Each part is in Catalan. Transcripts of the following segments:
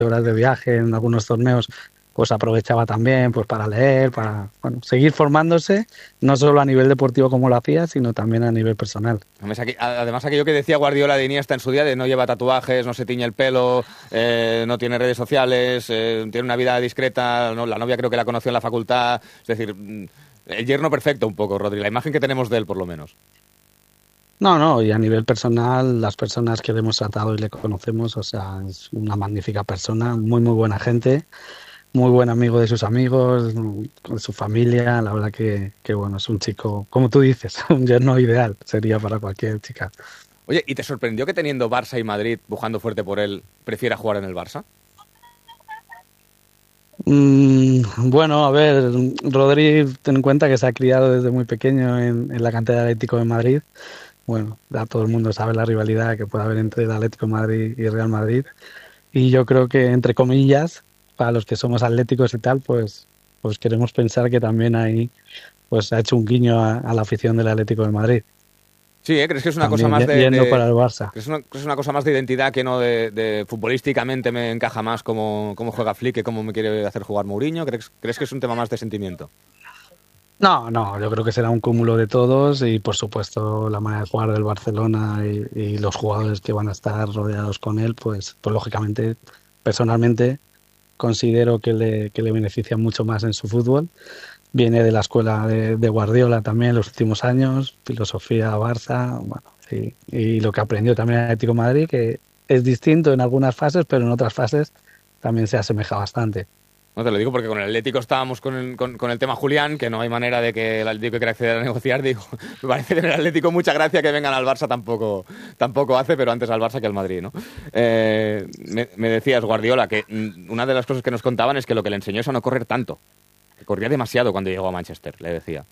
horas de viaje en algunos torneos, pues aprovechaba también pues para leer, para seguir formándose, no solo a nivel deportivo como lo hacía, sino también a nivel personal. Además, aquello que decía Guardiola de Iniesta en su día, de no lleva tatuajes, no se tiñe el pelo, no tiene redes sociales, tiene una vida discreta, ¿no? La novia creo que la conoció en la facultad, es decir, el yerno perfecto un poco, Rodri, la imagen que tenemos de él por lo menos. No, y a nivel personal, las personas que le hemos tratado y le conocemos, o sea, es una magnífica persona, muy buena gente, muy buen amigo de sus amigos, con su familia. La verdad que bueno, es un chico, como tú dices, un yerno ideal sería para cualquier chica. Oye, ¿y te sorprendió que teniendo Barça y Madrid pujando fuerte por él, prefiera jugar en el Barça? Bueno, a ver, Rodri, ten en cuenta que se ha criado desde muy pequeño en la cantera de Atlético de Madrid. Bueno, ya todo el mundo sabe la rivalidad que puede haber entre el Atlético de Madrid y Real Madrid. Y yo creo que, entre comillas, para los que somos atléticos y tal, pues queremos pensar que también ahí pues ha hecho un guiño a la afición del Atlético de Madrid. Sí, ¿crees que es una también cosa más yendo para el Barça? ¿crees que es una cosa más de identidad que no de futbolísticamente me encaja más cómo juega Flick que cómo me quiere hacer jugar Mourinho? ¿Crees que es un tema más de sentimiento? No, yo creo que será un cúmulo de todos y, por supuesto, la manera de jugar del Barcelona y los jugadores que van a estar rodeados con él, pues lógicamente, personalmente, considero que le beneficia mucho más en su fútbol. Viene de la escuela de Guardiola también en los últimos años, filosofía Barça, bueno, y lo que aprendió también en Atlético de Madrid, que es distinto en algunas fases, pero en otras fases también se asemeja bastante. No te lo digo porque con el Atlético estábamos con el tema Julián, que no hay manera de que el Atlético quiera acceder a negociar. Digo, me parece que en el Atlético mucha gracia que vengan al Barça tampoco hace, pero antes al Barça que al Madrid, ¿no? Me decías, Guardiola, que una de las cosas que nos contaban es que lo que le enseñó es a no correr tanto. Que corría demasiado cuando llegó a Manchester, le decía.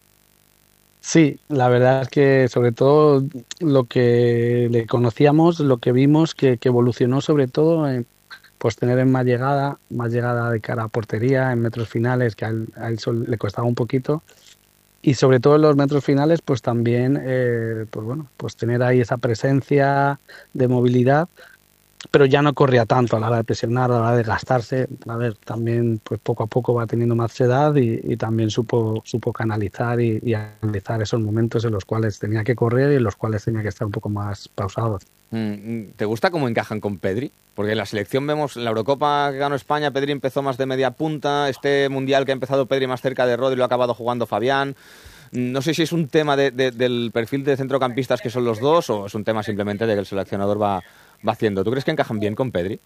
Sí, la verdad es que sobre todo lo que le conocíamos, lo que vimos que evolucionó sobre todo en pues tener más llegada de cara a portería, en metros finales, que a él le costaba un poquito. Y sobre todo en los metros finales, pues también, pues tener ahí esa presencia de movilidad, pero ya no corría tanto a la hora de presionar, a la hora de gastarse. A ver, también pues poco a poco va teniendo más edad y también supo canalizar y analizar esos momentos en los cuales tenía que correr y en los cuales tenía que estar un poco más pausado. ¿Te gusta cómo encajan con Pedri? Porque en la selección vemos, en la Eurocopa que ganó España, Pedri empezó más de media punta, este Mundial que ha empezado Pedri más cerca de Rodri lo ha acabado jugando Fabián. No sé si es un tema del perfil de centrocampistas que son los dos o es un tema simplemente de que el seleccionador va haciendo. ¿Tú crees que encajan bien con Pedri?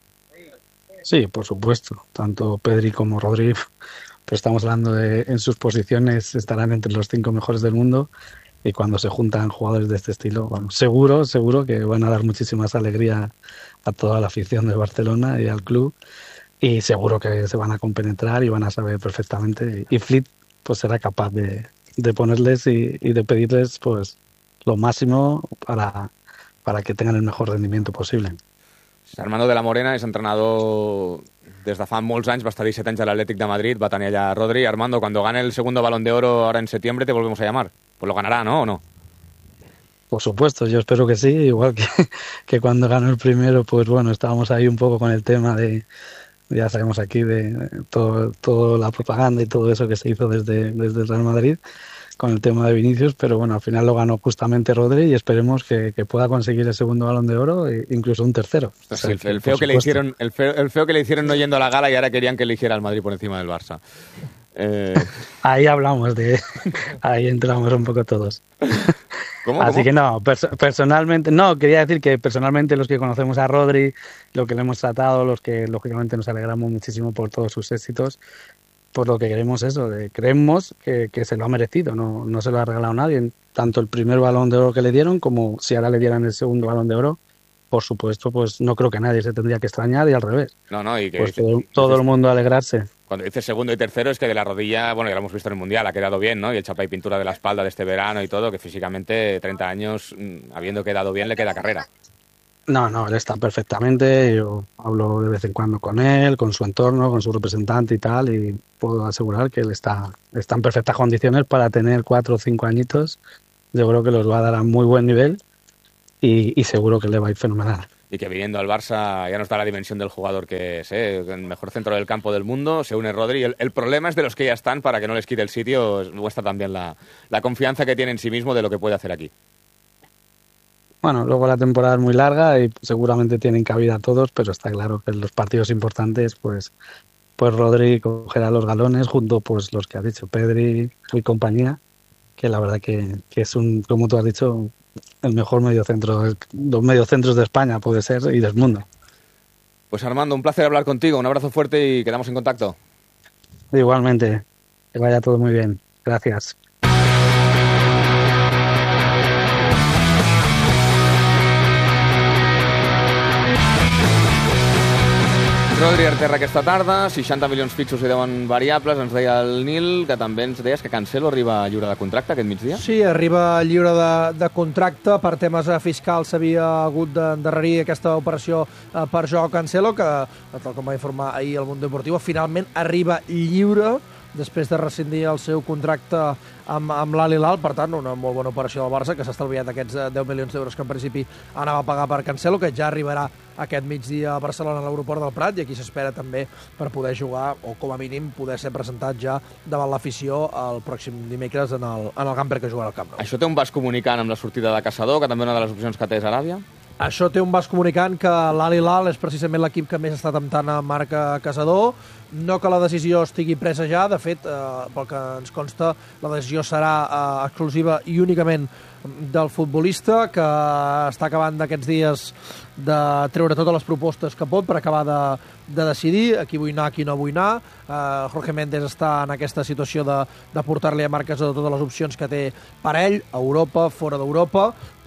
Sí, por supuesto. Tanto Pedri como Rodri, pues estamos hablando en sus posiciones, estarán entre los 5 mejores del mundo. Y cuando se juntan jugadores de este estilo, bueno, seguro que van a dar muchísimas alegría a toda la afición de Barcelona y al club. Y seguro que se van a compenetrar y van a saber perfectamente. Y Flick pues será capaz de ponerles y de pedirles pues lo máximo para que tengan el mejor rendimiento posible. Armando de la Morena és entrenador des de fa molts anys, va estar 17 anys a l'Atlètic de Madrid, va tenir allà Rodri. Armando, cuando gane el segundo Balón de Oro ahora en septiembre te volvemos a llamar. Pues lo ganará, ¿no? ¿O no? Por supuesto, yo espero que sí, igual que cuando ganó el primero, pues bueno, estábamos ahí un poco con el tema de, ya sabemos aquí, de todo la propaganda y todo eso que se hizo desde el Real Madrid con el tema de Vinicius, pero bueno, al final lo ganó justamente Rodri y esperemos que pueda conseguir el segundo Balón de Oro e incluso un tercero. O sea, el feo que le hicieron no yendo a la gala y ahora querían que eligiera al Madrid por encima del Barça. Ahí hablamos ahí entramos un poco todos. ¿Cómo? Así que no, personalmente, no, quería decir que personalmente los que conocemos a Rodri, lo que le hemos tratado, los que lógicamente nos alegramos muchísimo por todos sus éxitos, por lo que queremos creemos que se lo ha merecido, no se lo ha regalado nadie, tanto el primer Balón de Oro que le dieron como si ahora le dieran el segundo Balón de Oro. Por supuesto, pues no creo que nadie se tendría que extrañar y al revés. No, y que pues todo el mundo alegrarse. Cuando dices segundo y tercero es que de la rodilla, bueno, ya lo hemos visto en el Mundial, ha quedado bien, ¿no? Y el chapa y pintura de la espalda de este verano y todo, que físicamente 30 años, habiendo quedado bien, le queda carrera. No, él está perfectamente, yo hablo de vez en cuando con él, con su entorno, con su representante y tal, y puedo asegurar que él está en perfectas condiciones para tener 4 o 5 añitos. Yo creo que los va a dar a muy buen nivel y seguro que le va a ir fenomenal. y que viniendo al Barça ya nos da la dimensión del jugador que es, el mejor centro del campo del mundo, se une Rodri. El problema es de los que ya están, para que no les quite el sitio, muestra también la confianza que tiene en sí mismo de lo que puede hacer aquí. Bueno, luego la temporada es muy larga y seguramente tienen cabida todos, pero está claro que en los partidos importantes, pues Rodri cogerá los galones junto pues los que ha dicho, Pedri y compañía, que la verdad que es como tú has dicho, el mejor mediocentro, los mediocentros de España puede ser y del mundo. Pues Armando, un placer hablar contigo, un abrazo fuerte y quedamos en contacto. Igualmente, que vaya todo muy bien. Gracias. Rodri Arterra aquesta tarda, 60 milions fixos i 10 variables. Ens deia el Nil, que també ens deies que Cancelo arriba lliure de contracte aquest migdia. Sí, arriba lliure de contracte. Per temes fiscals s'havia hagut d'endarrerir aquesta operació per Joao Cancelo, que, tal com va informar ahir el Mundo Deportivo, finalment arriba lliure després de rescindir el seu contracte amb l'Al Hilal. Per tant, una molt bona operació del Barça, que s'ha estalviat aquests 10 milions d'euros que en principi anava a pagar per Cancelo, que ja arribarà aquest migdia a Barcelona a l'aeroport del Prat, i aquí s'espera també per poder jugar, o com a mínim poder ser presentat ja davant l'afició el pròxim dimecres en el camper que jugarà al Camp Nou. Això té un vas comunicant amb la sortida de Caçador, que també una de les opcions que té és Aràbia? Això té un vas comunicant que l'Al Hilal és precisament l'equip que més està temptant a Marc Caçador. No que la decisió estigui presa ja, de fet, pel que ens consta, la decisió serà exclusiva i únicament del futbolista, que està acabant d'aquests dies de treure totes les propostes que pot per acabar de decidir a qui vull anar, a qui no vull anar. Jorge Méndez està en aquesta situació de portar-li a Marc Caçador totes les opcions que té per ell, a Europa, fora d'Europa,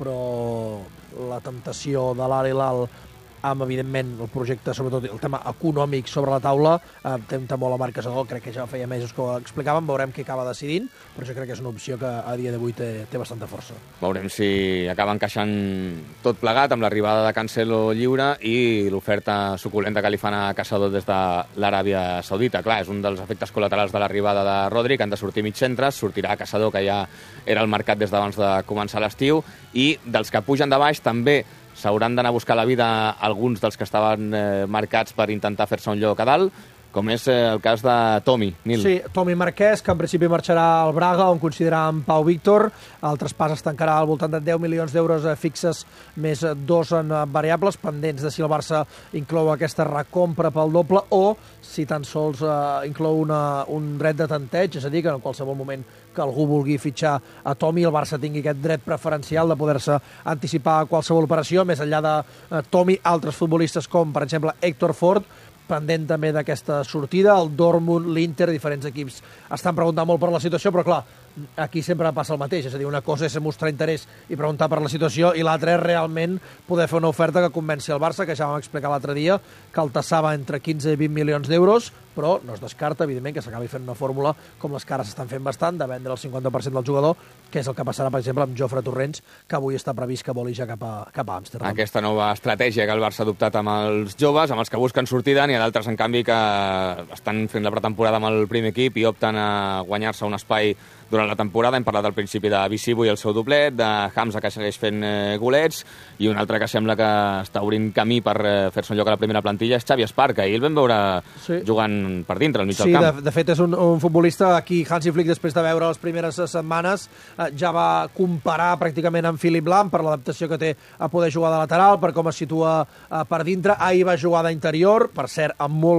però la temptació de l'Al Hilal amb, evidentment, el projecte, sobretot el tema econòmic sobre la taula, tempta molt a Marc Caçador. Crec que ja feia mesos que ho explicàvem, veurem què acaba decidint, però jo crec que és una opció que a dia d'avui té bastanta força. Veurem si acaba encaixant tot plegat amb l'arribada de Cancelo lliure i l'oferta suculenta que li fan a Caçador des de l'Aràbia Saudita. Clar, és un dels efectes col·laterals de l'arribada de Rodri, que han de sortir mig centres, sortirà Caçador, que ja era al mercat des d'abans de començar l'estiu, i dels que pugen de baix també s'hauran d'anar a buscar la vida alguns dels que estaven marcats per intentar fer-se un lloc a dalt, com és el cas de Tomi, Nil. Sí, Tomi Marquès, que en principi marxarà al Braga, on consideràvem Pau Víctor. El traspàs es tancarà al voltant de 10 milions d'euros fixes, més 2 en variables, pendents de si el Barça inclou aquesta recompra pel doble o si tan sols inclou un dret de tanteig, és a dir, que en qualsevol moment que algú vulgui fitxar a Tomi, el Barça tingui aquest dret preferencial de poder-se anticipar a qualsevol operació. Més enllà de Tomi, altres futbolistes com, per exemple, Héctor Ford, pendent també d'aquesta sortida. El Dortmund, l'Inter, diferents equips estan preguntant molt per la situació, però clar, aquí sempre passa el mateix, és a dir, una cosa és mostrar interès i preguntar per la situació, i l'altra és realment poder fer una oferta que convenci el Barça, que ja vam explicar l'altre dia, que el tassava entre 15 i 20 milions d'euros, però no es descarta, evidentment, que s'acabi fent una fórmula com les que ara s'estan fent bastant, de vendre el 50% del jugador, que és el que passarà, per exemple, amb Jofre Torrents, que avui està previst que voli ja cap a Amsterdam. Aquesta nova estratègia que el Barça ha adoptat amb els joves, amb els que busquen sortida, n'hi ha d'altres, en canvi, que estan fent la pretemporada amb el primer equip i opten a guanyar-se un espai durant la temporada. Hem parlat al principi de Visibo i el seu doblet, de Hamza, que segueix fent golets, i un altre que sembla que està obrint camí per fer-se un lloc a la primera plantilla és Xavi Espar, que ahir el vam veure jugant per dintre, al mig del camp. Sí, de fet és un futbolista aquí. Hansi Flick, després de veure les primeres setmanes, ja va comparar pràcticament amb Philipp Lahm per l'adaptació que té a poder jugar de lateral, per com es situa per dintre. Ahir va jugar d'interior, per cert, amb molt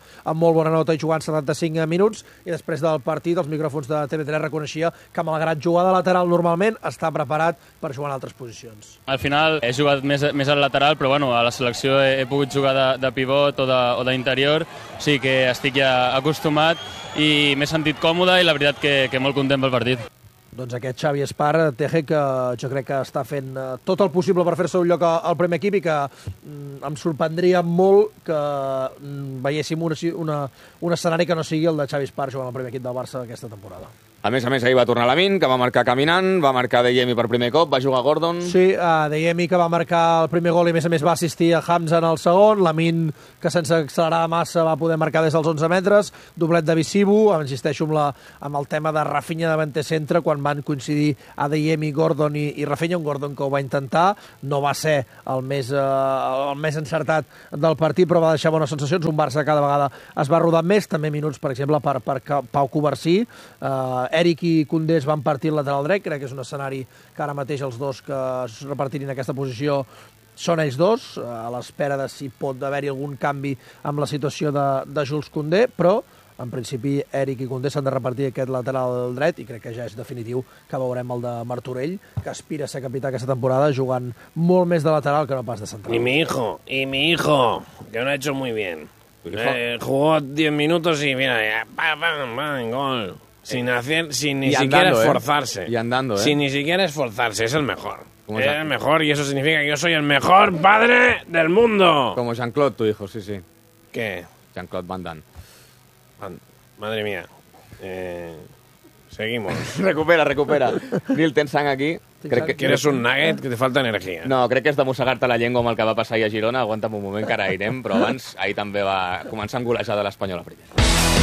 bona nota, i jugant 75 minuts, i després del partit els micròfons de TV3 reconeixia que, malgrat jugar de lateral normalment, està preparat per jugar en altres posicions. Al final he jugat més al lateral, però bueno, a la selecció he pogut jugar de pivot o d'interior, o sigui que estic ja acostumat i m'he sentit còmode, i la veritat que molt content pel partit. Doncs aquest Xavi Espar, Teje, que jo crec que està fent tot el possible per fer-se un lloc al primer equip, i que em sorprendria molt que veiéssim un escenari que no sigui el de Xavi Espar jugant al primer equip del Barça aquesta temporada. A més, ahir va tornar Lamine, que va marcar caminant, va marcar Adeyemi per primer cop, va jugar Gordon... Sí, Adeyemi, que va marcar el primer gol i, a més va assistir a Hamza en el segon. Lamine, que sense accelerar massa va poder marcar des dels 11 metres. Doblet de Bissibu, insisteixo amb el tema de Rafinha davanter centre, quan van coincidir Adeyemi, Gordon i Rafinha, un Gordon que ho va intentar. No va ser el més encertat del partit, però va deixar bones sensacions. Un Barça cada vegada es va rodar més, també minuts, per exemple, per Pau Covarsí. Eric i Koundé es van partir el lateral dret, crec que és un escenari que ara mateix els dos que es repartirin aquesta posició són ells dos, a l'espera de si pot haver-hi algun canvi amb la situació de Jules Koundé, però en principi Eric i Koundé s'han de repartir aquest lateral dret i crec que ja és definitiu que veurem el de Martorell, que aspira a ser capità aquesta temporada jugant molt més de lateral que no pas de central. Y mi hijo, que lo ha hecho muy bien. Jugó 10 minutos y mira, gol. Sin ni siquiera esforzarse. Y andando, Sin ni siquiera esforzarse, es el mejor. Es el mejor y eso significa que yo soy el mejor padre del mundo. Como Jean-Claude, tu hijo, sí. ¿Qué? Jean-Claude Van Damme. Madre mía. Seguimos. recupera. Nil, tens sang aquí. Crec que eres un nugget que te falta energia. No, crec que és de mossegar-te la llengua amb el que va passar ahir a Girona. Aguanta'm un moment, que ara irem, però abans ahir també va començar amb golejada l'Espanyol a primera.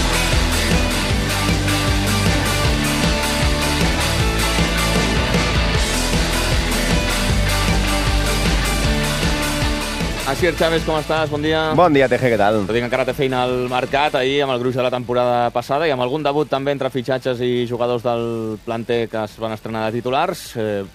Asier Chávez, com estàs? Bon dia. Bon dia, Teje, què tal? Tot i que encara té feina al mercat, ahir amb el gruix de la temporada passada i amb algun debut també entre fitxatges i jugadors del planter que es van estrenar de titulars,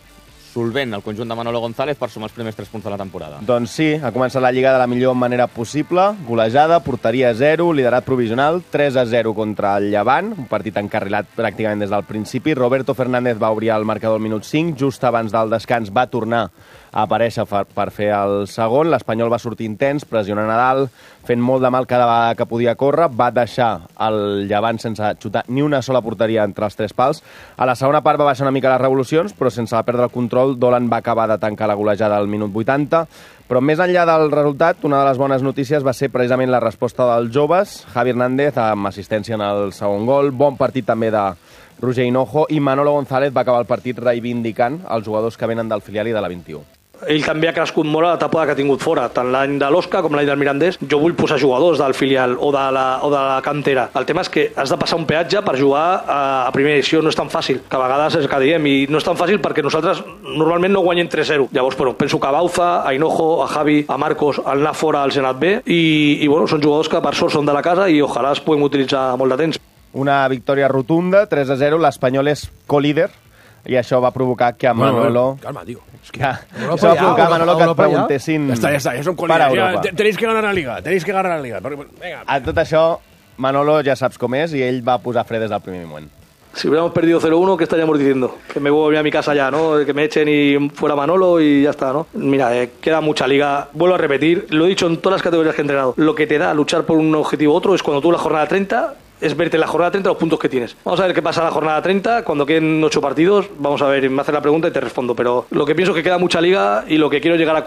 solvent el conjunt de Manolo González per sumar els primers 3 punts de la temporada. Doncs sí, ha començat la Lliga de la millor manera possible, golejada, porteria 0, liderat provisional, 3-0 contra el Llevant, un partit encarrilat pràcticament des del principi. Roberto Fernández va obrir el marcador al minut 5, just abans del descans va tornar a aparèixer per fer el segon. L'Espanyol va sortir intens, pressionant a dalt, fent molt de mal cada vegada que podia córrer, va deixar el Llevant sense xutar ni una sola porteria entre els 3 pals. A la segona part va baixar una mica les revolucions, però sense perdre el control, Dolan va acabar de tancar la golejada al minut 80. Però més enllà del resultat, una de les bones notícies va ser precisament la resposta dels joves. Javi Hernández amb assistència en el segon gol, bon partit també de Roger Hinojo, i Manolo González va acabar el partit reivindicant els jugadors que venen del filial i de la 21. Ell també ha crescut molt a l'etapa que ha tingut fora, tant l'any de l'Osca com l'any del Mirandés. Jo vull posar jugadors del filial o de la cantera. El tema és que has de passar un peatge per jugar a primera edició, no és tan fàcil, que a vegades és que diem, i no és tan fàcil perquè nosaltres normalment no guanyem 3-0. Llavors, penso que a Bauza, a Hinojo, a Javi, a Marcos, al anar fora al Senat B, i són jugadors que per sort són de la casa i ojalà es puguem utilitzar molt de temps. Una victòria rotunda, 3-0, l'Espanyol és co-líder, i això va provocar que a Manolo... Calma, tío. Eso va a provocar a Manolo que et preguntessin... Ya está, ya son colegas. Tenéis que ganar la Liga, Venga. A tot això, Manolo ja saps com és i ell va posar fre des del primer moment. Si hubiéramos perdido 0-1, ¿qué estaríamos diciendo? Que me voy a mi casa ya, ¿no? Que me echen y fuera Manolo y ya está, ¿no? Mira, queda mucha liga. Vuelvo a repetir, lo he dicho en todas las categorías que he entrenado. Lo que te da luchar por un objetivo u otro es cuando tú la jornada 30... es verte en la jornada 30 los puntos que tienes. Vamos a ver qué pasa en la jornada 30, cuando queden 8 partidos, vamos a ver, me haces la pregunta y te respondo, pero lo que pienso es que queda mucha liga y lo que quiero es llegar a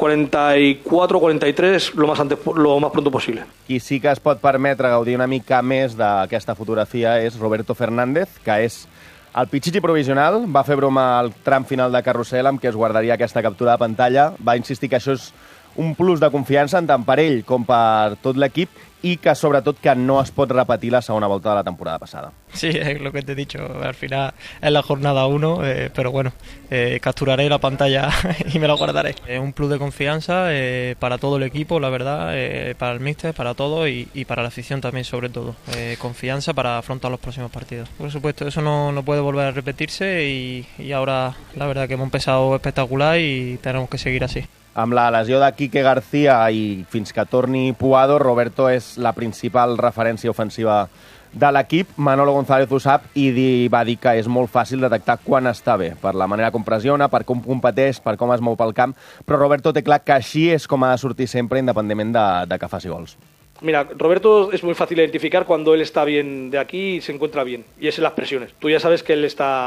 44, 43 lo más pronto posible. Qui sí que es pot permetre gaudir una mica més d'aquesta fotografia és Roberto Fernández, que és el pitxitxi provisional, va fer broma al tram final de Carrusel amb què es guardaria aquesta captura de pantalla, va insistir que això és un plus de confiança tant per ell com per tot l'equip y que sobretot que no es pot repetir la segona volta de la temporada pasada. Sí, es lo que te he dicho, al final es la jornada 1, pero bueno, capturaré la pantalla y me la guardaré. Es un plus de confianza para todo el equipo, la verdad, para el míster, para todo y para la afición también sobre todo. Confianza para afrontar los próximos partidos. Por supuesto, eso no puede volver a repetirse y ahora la verdad que hemos empezado espectacular y tenemos que seguir así. Amb la lesió de Quique García i fins que torni Puado, Roberto és la principal referència ofensiva de l'equip. Manolo González ho sap i va dir que és molt fàcil detectar quan està bé, per la manera com pressiona, per com competeix, per com es mou pel camp, però Roberto té clar que així és com ha de sortir sempre, independentment de que faci gols. Mira, Roberto es muy fácil identificar cuando él está bien de aquí y se encuentra bien, y es en las presiones. Tú ya sabes que él está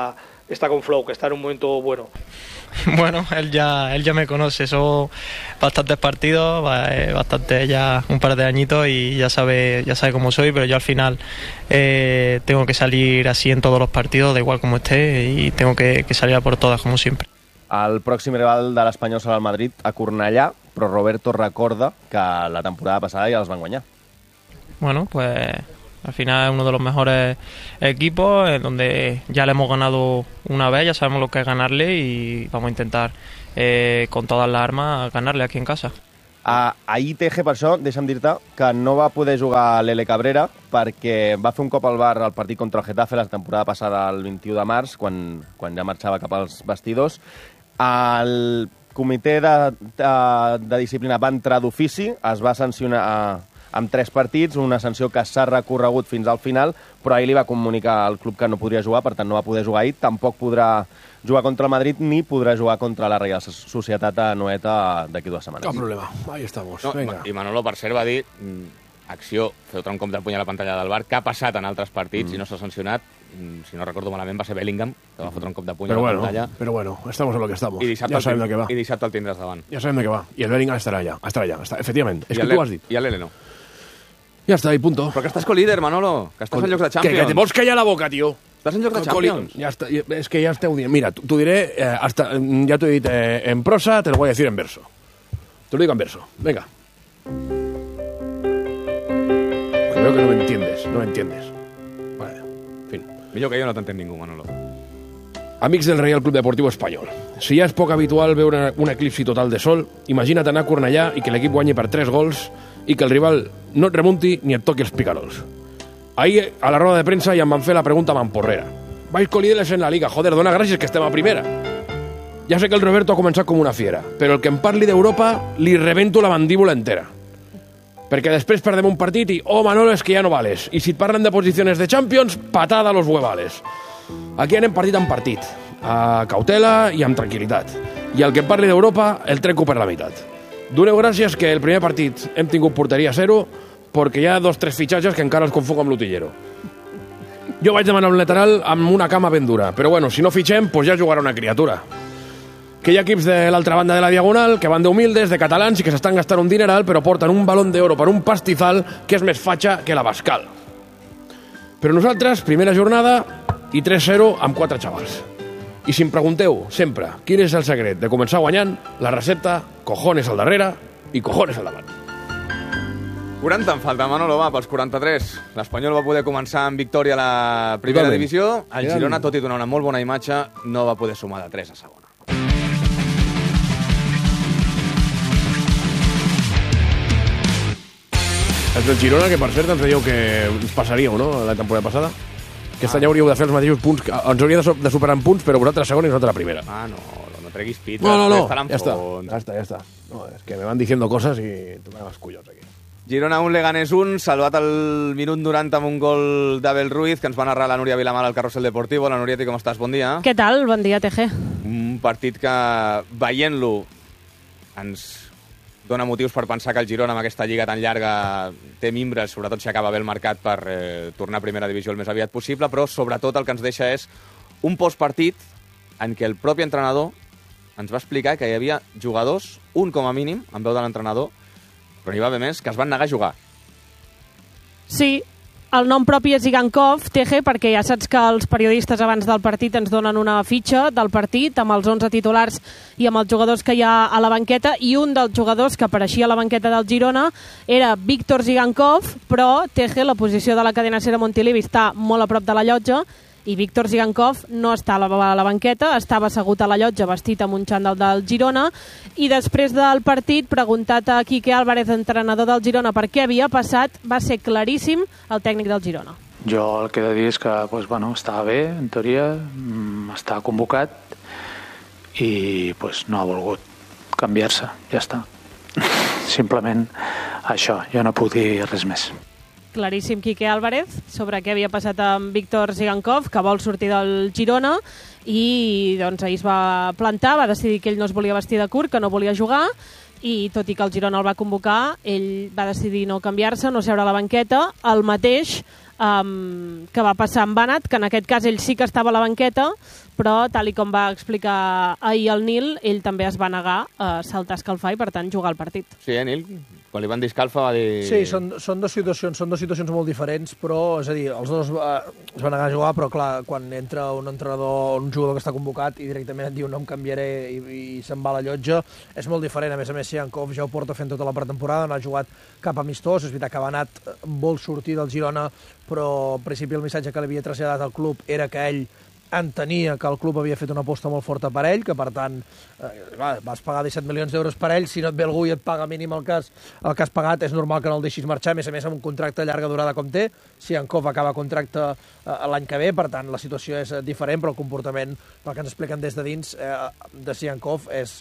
está con flow, que está en un momento bueno. Bueno, él ya me conoce, son bastantes partidos, bastante ya un par de añitos y ya sabe cómo soy, pero yo al final tengo que salir así en todos los partidos, da igual como esté, y tengo que salir a por todas, como siempre. El pròxim rival de l'Espanyol serà el Madrid a Cornellà, però Roberto recorda que la temporada passada ja els van guanyar. Bueno, pues al final es uno de los mejores equipos, en donde ya le hemos ganado una vez, ya sabemos lo que es ganarle y vamos a intentar con todas las armas ganarle aquí en casa. Ahir, Teje, per això, deixa'm dir-te que no va poder jugar l'Ele Cabrera perquè va fer un cop al bar al partit contra el Getafe la temporada passada, el 21 de març, quan ja marxava cap als vestidors. El comitè de disciplina va entrar d'ofici, es va sancionar amb 3 partits, una sanció que s'ha recorregut fins al final, però ahir li va comunicar al club que no podria jugar, per tant no va poder jugar ahir, tampoc podrà jugar contra el Madrid ni podrà jugar contra la Reial Societat a Noeta d'aquí 2 setmanes. Cap problema, ahí estamos. No, venga. I Manolo, per cert, va dir acció, feu-te un cop del puny a la pantalla del bar, que ha passat en altres partits i no s'ha sancionat, si no recordo malament, va ser Bellingham, que va fotre un cop de puny a la pantalla. Pero bueno, estamos en lo que estamos. I dissabte, ya sabem de què va. I dissabte el tindràs davant. Ya sabem de què va. I el Bellingham estarà allà, efectivament. És que tu has dit. I l'Ele no. Ja està, i punto. Però que estàs colíder, Manolo, que estàs en llocs de Champions. Que te vols callar la boca, tio. Estàs en llocs de Champions. Ya está, es que ya esteu dient. Mira, t'ho diré, ya te he dit en prosa, te lo voy a decir en verso. Te lo digo en verso. Venga. Creo que no me entiendes. Vale, en fin. Millor que jo no t'entén ningú, Manolo. Amics del Real Club Deportiu Espanyol, si ja és poc habitual veure un eclipsi total de sol, imagina't anar a Cornellà i que l'equip guanyi per 3 gols i que el rival no et remunti ni et toqui els picarols. Ahir, a la roda de premsa, ja em van fer la pregunta mamporrera. Vais colíderes en la Liga, joder, dona gràcies que estem a primera. Ja sé que el Roberto ha començat com una fiera, però el que em parli d'Europa li rebento la mandíbula entera. Perquè després perdem un partit i, oh, Manolo, és que ja no vales. I si et parlen de posicions de Champions, patada a los huevales. Aquí anem partit en partit, a cautela i amb tranquil·litat. I el que em parli d'Europa el trenco per la meitat. Doneu gràcies que el primer partit hem tingut porteria 0 perquè hi ha 2 o 3 fitxatges que encara els confonc amb l'utillero. Jo vaig demanar un lateral amb una cama ben dura, però bueno, si no fitxem, pues ja jugarà una criatura. Que hi ha equips de l'altra banda de la Diagonal que van d'humildes, de catalans i que s'estan gastant un dineral però porten un balón d'oro per un pastizal que és més fatxa que la Bascal. Però nosaltres, primera jornada i 3-0 amb 4 xavals. I si em pregunteu sempre quin és el secret de començar guanyant, la recepta, cojones al darrere i cojones al davant. 40 en falta, Manolo, va, pels 43. L'Espanyol va poder començar amb victòria a la primera divisió. El Girona, tot i donar una molt bona imatge, no va poder sumar de 3 a segona. El del Girona, que per cert ens dèieu que ens passaríeu, no?, la temporada passada. Aquest any hauríeu de fer els mateixos punts, ens hauria de superar en punts, però vosaltres segona i nosaltres la primera. No treguis pit. No, ja està. No, és que me van diciendo cosas y tú me das collons aquí. Girona 1, Leganés 1, salvat al minut 90 amb un gol d'Abel Ruiz, que ens va narrar la Núria Vilamar al Carrusel Deportivo. La Núria, com estàs? Bon dia. Què tal? Bon dia, TG. Un partit que, veient-lo, ens dona motius per pensar que el Girona, amb aquesta lliga tan llarga, té mimbres, sobretot si acaba bé el mercat, per tornar a primera divisió el més aviat possible, però sobretot el que ens deixa és un postpartit en què el propi entrenador ens va explicar que hi havia jugadors, un com a mínim, en veu de l'entrenador, però n'hi va haver més, que es van negar a jugar. Sí, el nom propi és Igankov, TG, perquè ja saps que els periodistes abans del partit ens donen una fitxa del partit amb els 11 titulars i amb els jugadors que hi ha a la banqueta, i un dels jugadors que apareixia a la banqueta del Girona era Víctor Zigankov, però TG, la posició de la cadena SER a Montilivi està molt a prop de la llotja, i Víctor Zigankov no està a la banqueta, estava assegut a la llotja vestit amb un xandall del Girona, i després del partit, preguntat a Quique Álvarez, entrenador del Girona, per què havia passat, va ser claríssim el tècnic del Girona. Jo el que he de dir és que estava bé, en teoria, està convocat i no ha volgut canviar-se, ja està. Simplement això, jo no puc dir res més. Claríssim Quique Álvarez sobre què havia passat amb Víctor Zigankov, que vol sortir del Girona, i doncs ahir es va plantar, va decidir que ell no es volia vestir de curt, que no volia jugar, i tot i que el Girona el va convocar, ell va decidir no canviar-se, no seure a la banqueta. El mateix que va passar amb Banat, que en aquest cas ell sí que estava a la banqueta, però tal i com va explicar ahir el Nil, ell també es va negar a saltar a escalfar i per tant jugar el partit. Sí, Nil? Quan li van dir escalfa va dir... Sí, són dues situacions molt diferents, però, és a dir, els dos es van negar a jugar, però clar, quan entra un entrenador, un jugador que està convocat i directament et diu no em canviaré i se'n va a la llotja, és molt diferent. A més, Siankov ja ho porta fent tota la pretemporada, no ha jugat cap amistós, és veritat que Banat vol sortir del Girona, però al principi el missatge que li havia traslladat al club era que ell entenia que el club havia fet una aposta molt forta per ell, que per tant vas pagar 17 milions d'euros per ell, si no et ve algú i et paga mínim el que has pagat, és normal que no el deixis marxar, a més amb un contracte de llarga durada com té. Siankov acaba contracte l'any que ve, per tant la situació és diferent, però el comportament, pel que ens expliquen des de dins, de Siankov és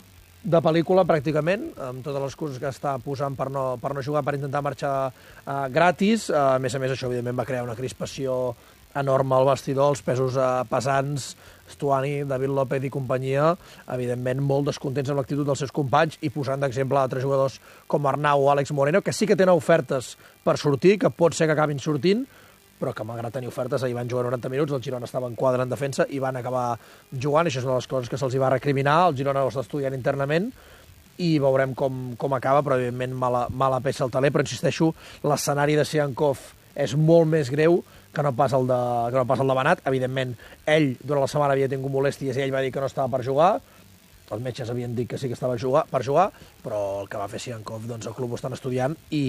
de pel·lícula pràcticament, amb totes les coses que està posant per no jugar, per intentar marxar gratis. A més, això evidentment va crear una crispació enorme al vestidor, els pesos pesants, Stuani, David López i companyia, evidentment molt descontents amb l'actitud dels seus companys i posant d'exemple altres jugadors com Arnau o Àlex Moreno, que sí que tenen ofertes per sortir, que pot ser que acabin sortint, però que malgrat tenir ofertes ahir van jugar 90 minuts, el Girona estava en quadre en defensa i van acabar jugant, i això és una de les coses que se'ls va recriminar, el Girona ho està estudiant internament, i veurem com acaba, però evidentment mala peça al taler, però insisteixo, l'escenari de Siankov és molt més greu que no pas el de Banat. Evidentment, ell durant la setmana havia tingut molèsties i ell va dir que no estava per jugar. Els metges havien dit que sí que estava per jugar, però el que va fer Siankov, doncs el club ho estan estudiant i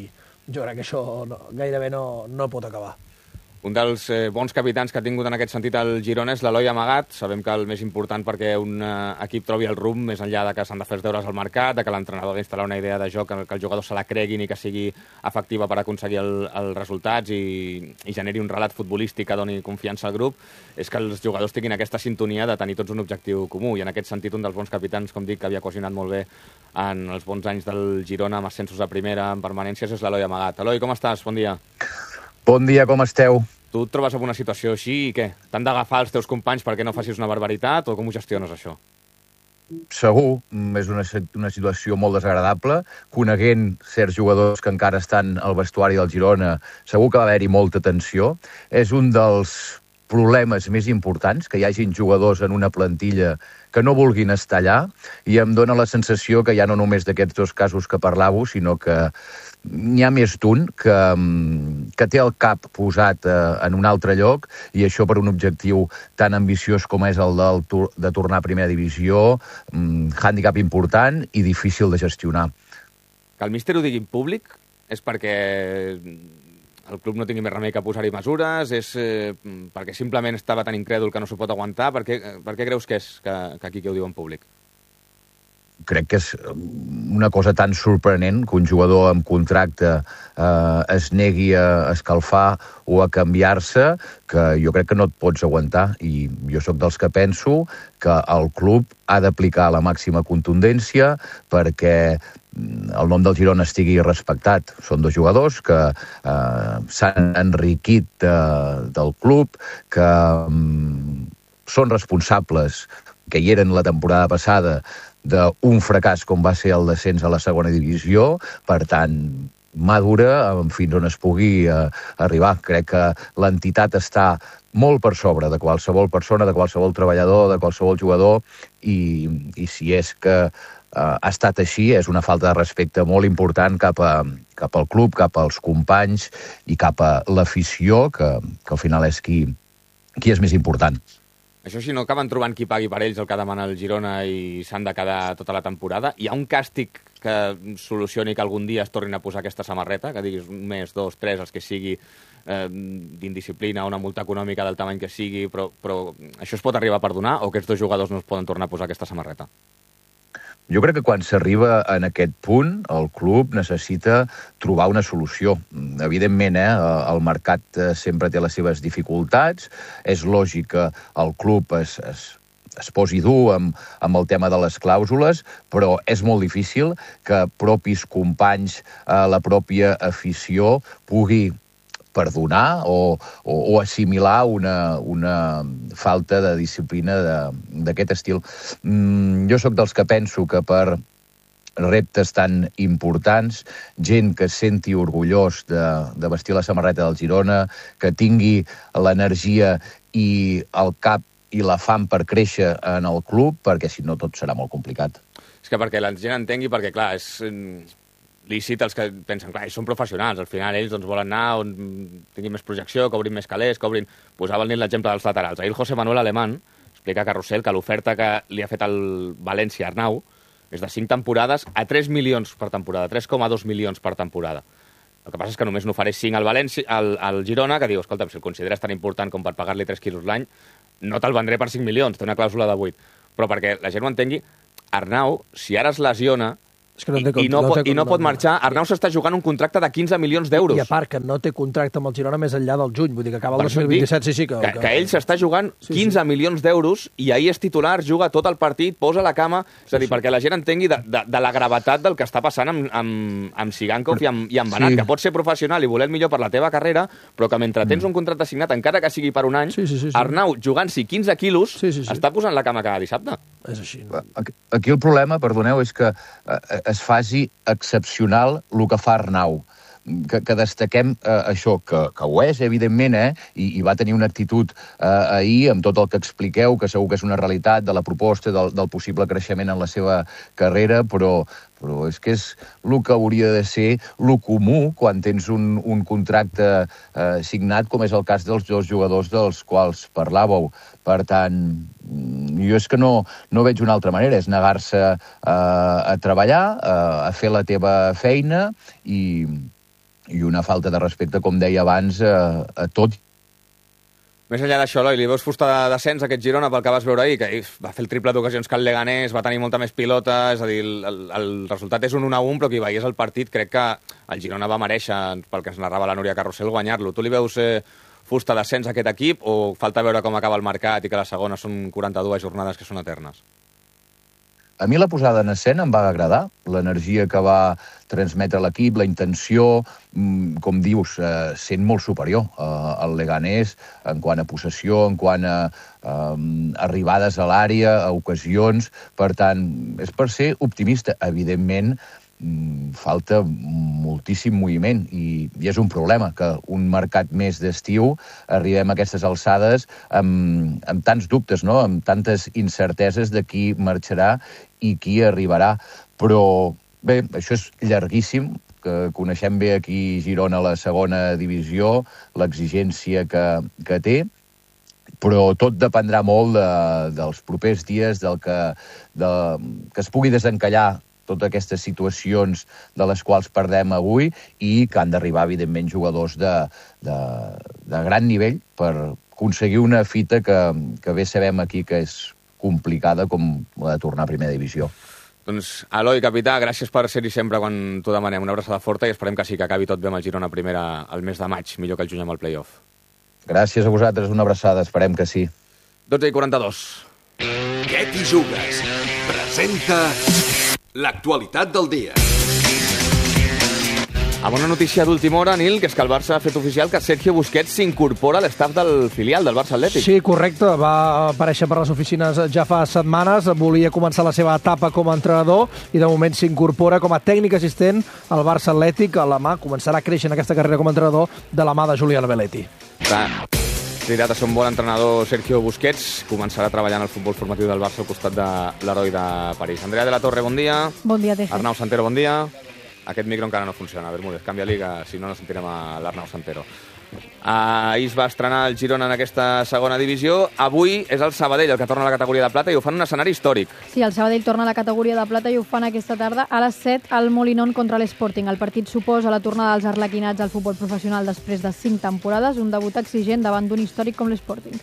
jo crec que això gairebé no pot acabar. Un dels bons capitans que ha tingut en aquest sentit el Girona és l'Eloi Amagat. Sabem que el més important perquè un equip trobi el rumb, més enllà de que s'han de fer els deures al mercat, de que l'entrenador ha d'instal·lar una idea de joc, que els jugadors se la creguin i que sigui efectiva per aconseguir els resultats i generi un relat futbolístic que doni confiança al grup, és que els jugadors tinguin aquesta sintonia de tenir tots un objectiu comú. I en aquest sentit, un dels bons capitans, com dic, que havia cohesionat molt bé en els bons anys del Girona, amb ascensos a primera, en permanències, és l'Eloi Amagat. Eloi, com estàs? Bon dia. Bon dia, com esteu? Tu et trobes en una situació així i què? T'han d'agafar els teus companys perquè no facis una barbaritat o com ho gestiones, això? Segur, és una situació molt desagradable. Coneguent certs jugadors que encara estan al vestuari del Girona, segur que va haver-hi molta tensió. És un dels problemes més importants, que hi hagin jugadors en una plantilla que no vulguin estar allà, i em dóna la sensació que ja no només d'aquests dos casos que parlàveu, sinó que n'hi ha més d'un que té el cap posat en un altre lloc, i això per un objectiu tan ambiciós com és el de tornar a primera divisió, hàndicap important i difícil de gestionar. Que el míster ho digui en públic és perquè el club no tingui més remei que posar-hi mesures, és perquè simplement estava tan incrèdul que no s'ho pot aguantar? Per què creus que és que aquí que ho diu en públic? Crec que és una cosa tan sorprenent que un jugador amb contracte es negui a escalfar o a canviar-se, que jo crec que no et pots aguantar. I jo sóc dels que penso que el club ha d'aplicar la màxima contundència perquè el nom del Girona estigui respectat. Són dos jugadors que s'han enriquit del club, que són responsables, que hi eren la temporada passada, d'un fracàs com va ser el descens a la segona divisió. Per tant, mà dura fins on es pugui arribar. Crec que l'entitat està molt per sobre de qualsevol persona, de qualsevol treballador, de qualsevol jugador, i si és que ha estat així, és una falta de respecte molt important cap al club, cap als companys i cap a l'afició, que al final és qui és més important. Això si no acaben trobant qui pagui per ells el que demana el Girona i s'han de quedar tota la temporada, hi ha un càstig que solucioni que algun dia es tornin a posar aquesta samarreta, que diguis un mes, 2, 3, els que sigui d'indisciplina, una multa econòmica del tamany que sigui, però això es pot arribar a perdonar o aquests dos jugadors no es poden tornar a posar aquesta samarreta? Jo crec que quan s'arriba en aquest punt, el club necessita trobar una solució. Evidentment, el mercat sempre té les seves dificultats. És lògic que el club es posi dur amb el tema de les clàusules, però és molt difícil que propis companys, la pròpia afició, pugui perdonar o assimilar una falta de disciplina d'aquest estil. Jo sóc dels que penso que per reptes tan importants, gent que es senti orgullós de vestir la samarreta del Girona, que tingui l'energia i el cap i la fam per créixer en el club, perquè si no tot serà molt complicat. És que perquè la gent entengui, perquè clar, és lícit els que pensen, clar, ells són professionals, al final ells doncs, volen anar on tinguin més projecció, que obrin més calés, que obrin... Posava el l'exemple dels laterals. Ahir el José Manuel Alemán explica a Carrusel que l'oferta que li ha fet el València Arnau és de 5 temporades a 3 milions per temporada, 3,2 milions per temporada. El que passa és que només n'ofereix 5 al València, al Girona, que diu, escolta, si el consideres tan important com per pagar-li 3 quilos l'any, no te'l vendré per 5 milions, té una clàusula de 8. Però perquè la gent ho entengui, Arnau, si ara es lesiona, i no pot marxar, Arnau s'està jugant un contracte de 15 milions d'euros. I a part que no té contracte amb el Girona més enllà del juny, vull dir que acaba el 2027, sí. Que ell s'està jugant 15 milions d'euros i ahir és titular, juga tot el partit, posa la cama, és a dir, perquè la gent entengui de la gravetat del que està passant amb Sigankov i amb Banat, que pot ser professional i voler el millor per la teva carrera, però que mentre tens un contracte signat, encara que sigui per un any, Arnau, jugant-s'hi 15 quilos, està posant la cama cada dissabte. És així. Aquí el problema, perdoneu, és que es faci excepcional el que fa Arnau. Que destaquem això, que ho és, evidentment, i va tenir una actitud ahir amb tot el que expliqueu, que segur que és una realitat de la proposta, del possible creixement en la seva carrera, però és que és el que hauria de ser el comú quan tens un contracte signat, com és el cas dels dos jugadors dels quals parlàveu. Per tant, jo és que no veig una altra manera, és negar-se a treballar, a fer la teva feina i una falta de respecte, com deia abans, a tot. Més enllà d'això, Eloi, li veus fusta de descens a aquest Girona pel que vas veure ahir, que va fer el triple d'ocasions que el Leganés, va tenir molta més pilota, és a dir, el resultat és un 1-1, però qui veiés el partit crec que el Girona va merèixer, pel que ens narrava la Núria Carrusel, guanyar-lo. Tu li veus fusta de descens a aquest equip o falta veure com acaba el mercat i que la segona són 42 jornades que són eternes? A mi la posada en escena em va agradar, l'energia que va transmetre l'equip, la intenció, com dius, sent molt superior al Leganés en quant a possessió, en quant a arribades a l'àrea, a ocasions. Per tant, és per ser optimista. Evidentment, falta moltíssim moviment i és un problema que un mercat més d'estiu arribem a aquestes alçades amb tants dubtes, no? Amb tantes incerteses de qui marxarà i qui arribarà. Però bé, això és llarguíssim, que coneixem bé aquí Girona a la segona divisió, l'exigència que té, però tot dependrà molt dels propers dies, que es pugui desencallar totes aquestes situacions de les quals perdem avui i que han d'arribar, evidentment, jugadors de gran nivell per aconseguir una fita que bé sabem aquí que és complicada com la de tornar a primera divisió. Doncs, Eloi, capità, gràcies per ser-hi sempre quan t'ho demanem. Una abraçada forta i esperem que sí que acabi tot bé amb el Girona primera el mes de maig, millor que el juny amb el play-off. Gràcies a vosaltres, una abraçada, esperem que sí. 12:42. Què t'hi jugues? Presenta l'actualitat del dia. Amb una notícia d'última hora, Nil, que és que el Barça ha fet oficial que Sergio Busquets s'incorpora a l'estaf del filial del Barça Atlètic. Sí, correcte. Va aparèixer per les oficines ja fa setmanes. Volia començar la seva etapa com a entrenador i de moment s'incorpora com a tècnic assistent al Barça Atlètic. A la mà començarà a créixer en aquesta carrera com a entrenador de la mà de Julián Belletti. Cridat a ser un bon entrenador, Sergio Busquets començarà treballant al futbol formatiu del Barça al costat de l'heroi de París. Andrea de la Torre, bon dia. Bon dia, Teje. Arnau Santero, bon dia. Aquest micro encara no funciona. Bermúdez, canvia-li, que si no sentirem a l'Arnau Santero. Ahir es va estrenar el Girona en aquesta segona divisió. Avui és el Sabadell el que torna a la categoria de plata i ho fan un escenari històric. Sí, el Sabadell torna a la categoria de plata i ho fan aquesta tarda a les 7 al Molinón contra l'Sporting. El partit suposa la tornada dels arlequinats al futbol professional després de 5 temporades, un debut exigent davant d'un històric com l'Sporting.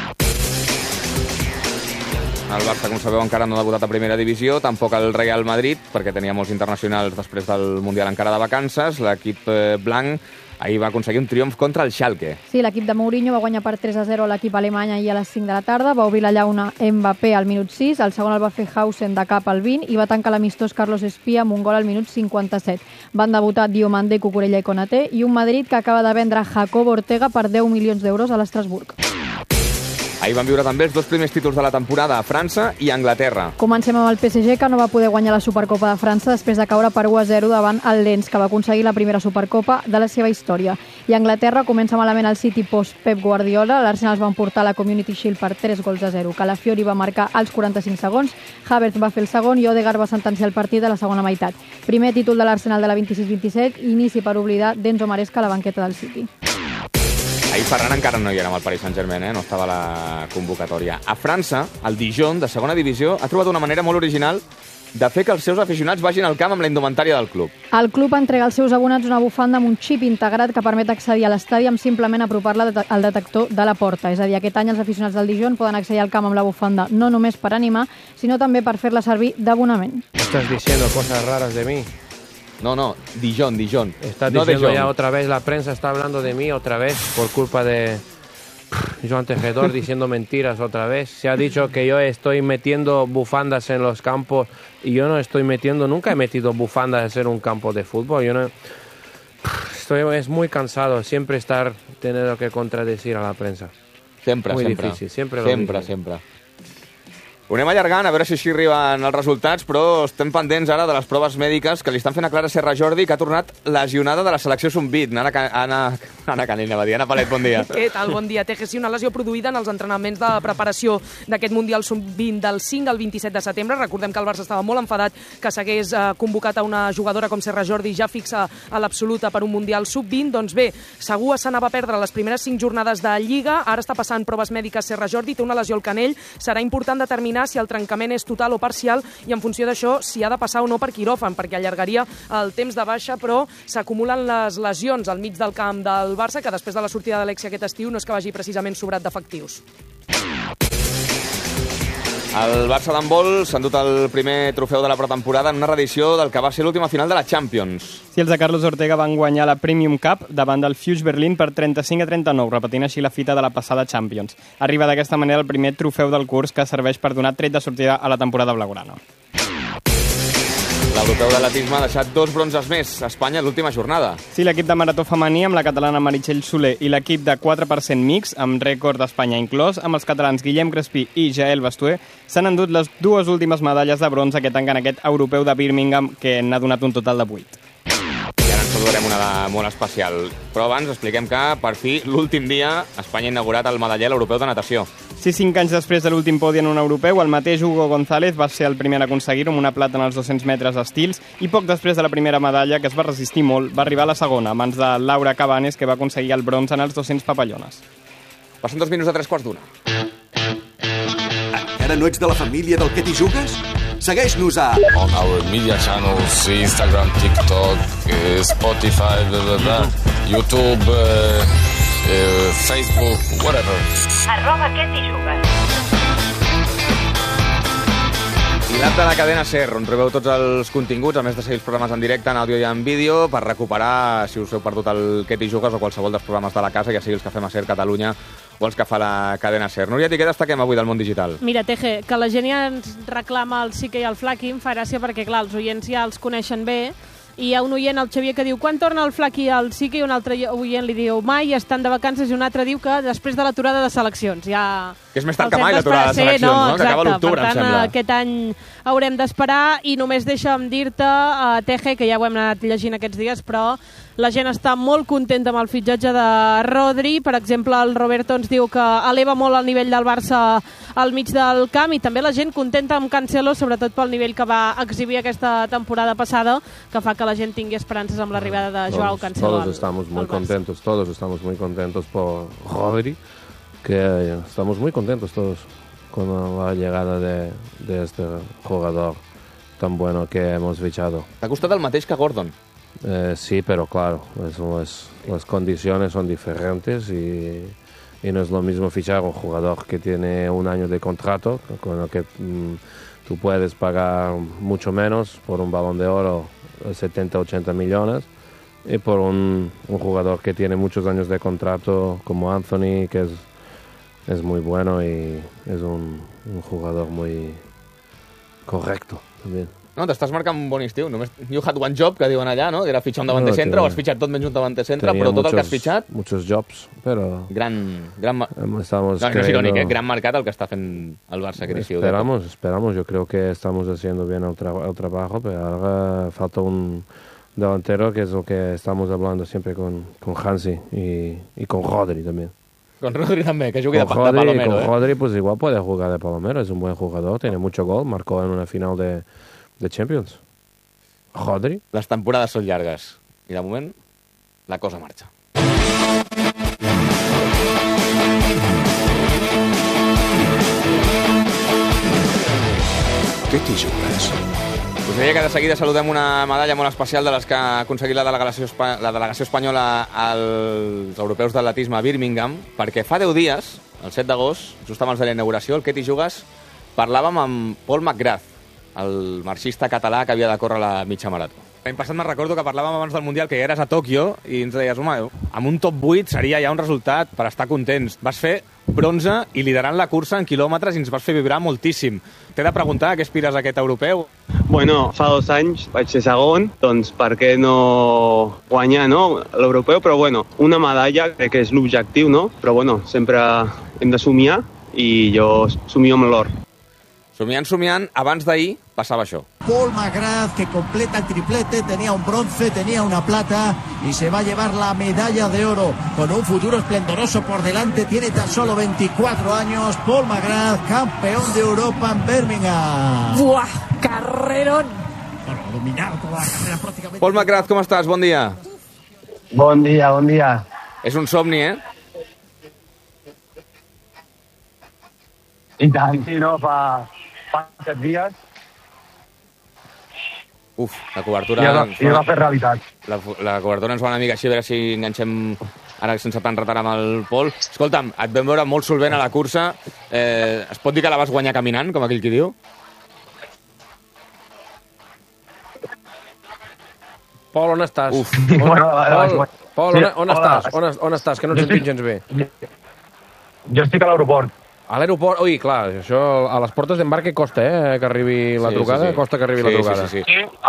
El Barça, com sabeu, encara no ha debutat a primera divisió, tampoc el Real Madrid, perquè tenia molts internacionals després del Mundial encara de vacances. L'equip blanc ahir va aconseguir un triomf contra el Schalke. Sí, l'equip de Mourinho va guanyar per 3-0 a l'equip alemany ahir a les 5 de la tarda, va obrir la llauna Mbappé al minut 6, el segon el va fer Hausen de cap al 20 i va tancar l'amistós Carlos Espía amb un gol al minut 57. Van debutar Diomandé, Cucurella i Konaté i un Madrid que acaba de vendre Jacob Ortega per 10 milions d'euros a l'Estrasburg. Ahir van viure també els 2 primers títols de la temporada a França i a Anglaterra. Comencem amb el PSG, que no va poder guanyar la Supercopa de França després de caure per 1-0 davant el Lens, que va aconseguir la primera Supercopa de la seva història. I a Anglaterra comença malament el City post Pep Guardiola. L'Arsenal es va emportar la Community Shield per 3-0. Calafiori va marcar als 45 segons, Havertz va fer el segon i Odegaard va sentenciar el partit a la segona meitat. Primer títol de l'Arsenal de la 26-27, inici per oblidar d'Enzo Maresca a la banqueta del City. Ahir Ferran encara no hi era amb el Paris Saint-Germain, no estava a la convocatòria. A França, el Dijon, de segona divisió, ha trobat una manera molt original de fer que els seus aficionats vagin al camp amb la indumentària del club. El club entrega als seus abonats una bufanda amb un xip integrat que permet accedir a l'estadi amb simplement apropar-la al detector de la porta. És a dir, aquest any els aficionats del Dijon poden accedir al camp amb la bufanda no només per animar, sinó també per fer-la servir d'abonament. Estás diciendo cosas raras de mí. No, Dijon. Estás no diciendo de ya otra vez, la prensa está hablando de mí otra vez por culpa de Joan Tejedor diciendo mentiras otra vez. Se ha dicho que yo estoy metiendo bufandas en los campos y yo no estoy metiendo, nunca he metido bufandas en un campo de fútbol. Yo no, es muy cansado siempre tener que contradecir a la prensa. Sempre. Difícil, sempre. Ho anem allargant, a veure si així arriben els resultats, però estem pendents ara de les proves mèdiques que li estan fent a Clara Serra Jordi, que ha tornat lesionada de la selecció sub-20. Anna Canella, va dir. Anna Palet, bon dia. Què tal? Bon dia. Té una lesió produïda en els entrenaments de preparació d'aquest Mundial sub-20 del 5 al 27 de setembre. Recordem que el Barça estava molt enfadat que s'hagués convocat a una jugadora com Serra Jordi, ja fixa a l'absoluta per un Mundial sub-20. Doncs bé, segur s'anava a perdre les primeres 5 jornades de Lliga. Ara està passant proves mèdiques Serra Jordi, té una lesió al canell. Serà important determinar si el trencament és total o parcial i en funció d'això si ha de passar o no per quiròfan, perquè allargaria el temps de baixa, però s'acumulen les lesions al mig del camp del Barça, que després de la sortida d'Alexia aquest estiu no és que vagi precisament sobrat d'efectius. El Barça d'handbol s'ha endut el primer trofeu de la pretemporada en una reedició del que va ser l'última final de la Champions. Sí, els de Carlos Ortega van guanyar la Premium Cup davant del Fuchs Berlín per 35-39, repetint així la fita de la passada Champions. Arriba d'aquesta manera el primer trofeu del curs que serveix per donar tret de sortida a la temporada blaugrana. L'europeu d'atletisme ha deixat 2 bronzes més a Espanya l'última jornada. Sí, l'equip de marató femení amb la catalana Meritxell Soler i l'equip de 4% mix, amb rècord d'Espanya inclòs, amb els catalans Guillem Crespí i Jael Bastuer, s'han endut les 2 últimes medalles de bronze que tanquen aquest europeu de Birmingham, que n'ha donat un total de 8. I ara ens saludarem una de molt especial. Però abans expliquem que, per fi, l'últim dia, Espanya ha inaugurat el medaller europeu de natació. Sí, 5 anys després de l'últim podi en un europeu, el mateix Hugo González va ser el primer a aconseguir-ho amb una plata en els 200 metres d'estils i poc després de la primera medalla, que es va resistir molt, va arribar a la segona, a mans de Laura Cabanes, que va aconseguir el bronze en els 200 papallones. Passen 2 minuts a 3:15. Encara no ets de la família del Que t'hi jugues? Segueix-nos a... On our media channels, Instagram, TikTok, Spotify, blah, blah, blah, YouTube, Facebook, whatever. @Que t'hi jugues. I l'app de la cadena SER, on trobeu tots els continguts, a més de seguir els programes en directe, en àudio i en vídeo, per recuperar, si us heu perdut el Que t'hi jugues o qualsevol dels programes de la casa, ja sigui els que fem a SER Catalunya o els que fa la cadena SER. Núria, què destaquem avui del món digital? Mira, Teje, que la gent ja ens reclama el Sique i el Flaqui, em fa gràcia perquè, clar, els oients ja els coneixen bé, i hi ha un oient, el Xavier, que diu quan torna el Flaqui al Sique, i un altre oient li diu mai, estan de vacances, i un altre diu que després de l'aturada de seleccions. Ja... Que és més tard que mai l'aturada de seleccions, no? Que acaba a l'octubre, em sembla. Aquest any haurem d'esperar, i només deixa'm dir-te, Teje, que ja ho hem anat llegint aquests dies, però la gent està molt contenta amb el fitxatge de Rodri. Per exemple, el Roberto ens diu que eleva molt el nivell del Barça al mig del camp, i també la gent contenta amb Cancelo, sobretot pel nivell que va exhibir aquesta temporada passada, que fa que la gent tingui esperances amb l'arribada de Joao Cancelo. Todos estamos muy contentos por Rodri, que estamos muy contentos todos con la llegada de este jugador tan bueno que hemos fichado. T'ha costat el mateix que Gordon? Sí, pero claro, las condiciones son diferentes y no es lo mismo fichar un jugador que tiene un año de contrato, con el que tú puedes pagar mucho menos por un Balón de Oro, 70-80 millones, y por un jugador que tiene muchos años de contrato como Anthony, que es muy bueno y es un jugador muy correcto también. No, t'estàs marcant un bon estiu. Només you had one job, que diuen allà, no? Era fitxar un davanter centre, o has fitxat tot menys un davanter centre, però tot el que has fitxat... Muchos jobs, pero... Gran... No és irònic, gran mercat el que està fent el Barça aquest estiu. Esperamos. Yo creo que estamos haciendo bien el trabajo, pero ahora falta un delantero, que es lo que estamos hablando siempre con Hansi y con Rodri también. Con Rodri también, que jugui de Palomero. Con Rodri, pues igual puede jugar de Palomero, es un buen jugador, tiene mucho gol, marcó en una final de Champions. Rodri. Les temporades són llargues i de moment la cosa marxa. Què t'hi jugues? Us deia que de seguida saludem una medalla molt especial de les que ha aconseguit la delegació espanyola als europeus d'atletisme a Birmingham, perquè fa 10 dies, el 7 d'agost, just abans de la inauguració, el Què t'hi jugues, parlàvem amb Paul McGrath, el marxista català que havia de córrer la mitja marató. L'any passat me'n recordo que parlàvem abans del Mundial, que ja eres a Tòquio, i ens deies, home, amb un top 8 seria ja un resultat per estar contents. Vas fer bronze i liderant la cursa en quilòmetres i ens vas fer vibrar moltíssim. T'he de preguntar a què aspires a aquest europeu? Bueno, fa 2 anys vaig ser segon, doncs per què no guanyar, no, l'europeu? Però bueno, una medalla crec que és l'objectiu, no? Però bueno, sempre hem de somiar i jo somio amb l'or. Somiant, abans d'ahir passava això. Paul McGrath, que completa el triplete, tenía un bronce, tenía una plata y se va a llevar la medalla de oro con un futuro esplendoroso por delante. Tiene tan solo 24 años. Paul McGrath, campeón de Europa en Birmingham. ¡Buah! ¡Carrerón! Bueno, dominar toda la carrera prácticamente. Paul McGrath, com estàs? Bon dia. Bon dia. És un somni, eh? I tant, sí, no? Fa 7 dies. Uf, la cobertura... I va fer realitat. La cobertura ens va una mica així, a veure si enganxem ara sense tant retard amb el Pol. Escolta'm, et vam veure molt solvent a la cursa. Es pot dir que la vas guanyar caminant, com aquell qui diu? Pol, on estàs? Uf. Pol, on estàs? On estàs? Que no et sentim gens bé. Jo estic a l'aeroport. A l'aeroport, ui, clar, això a les portes d'embarque costa, que arribi la trucada, costa que arribi la trucada. Sí.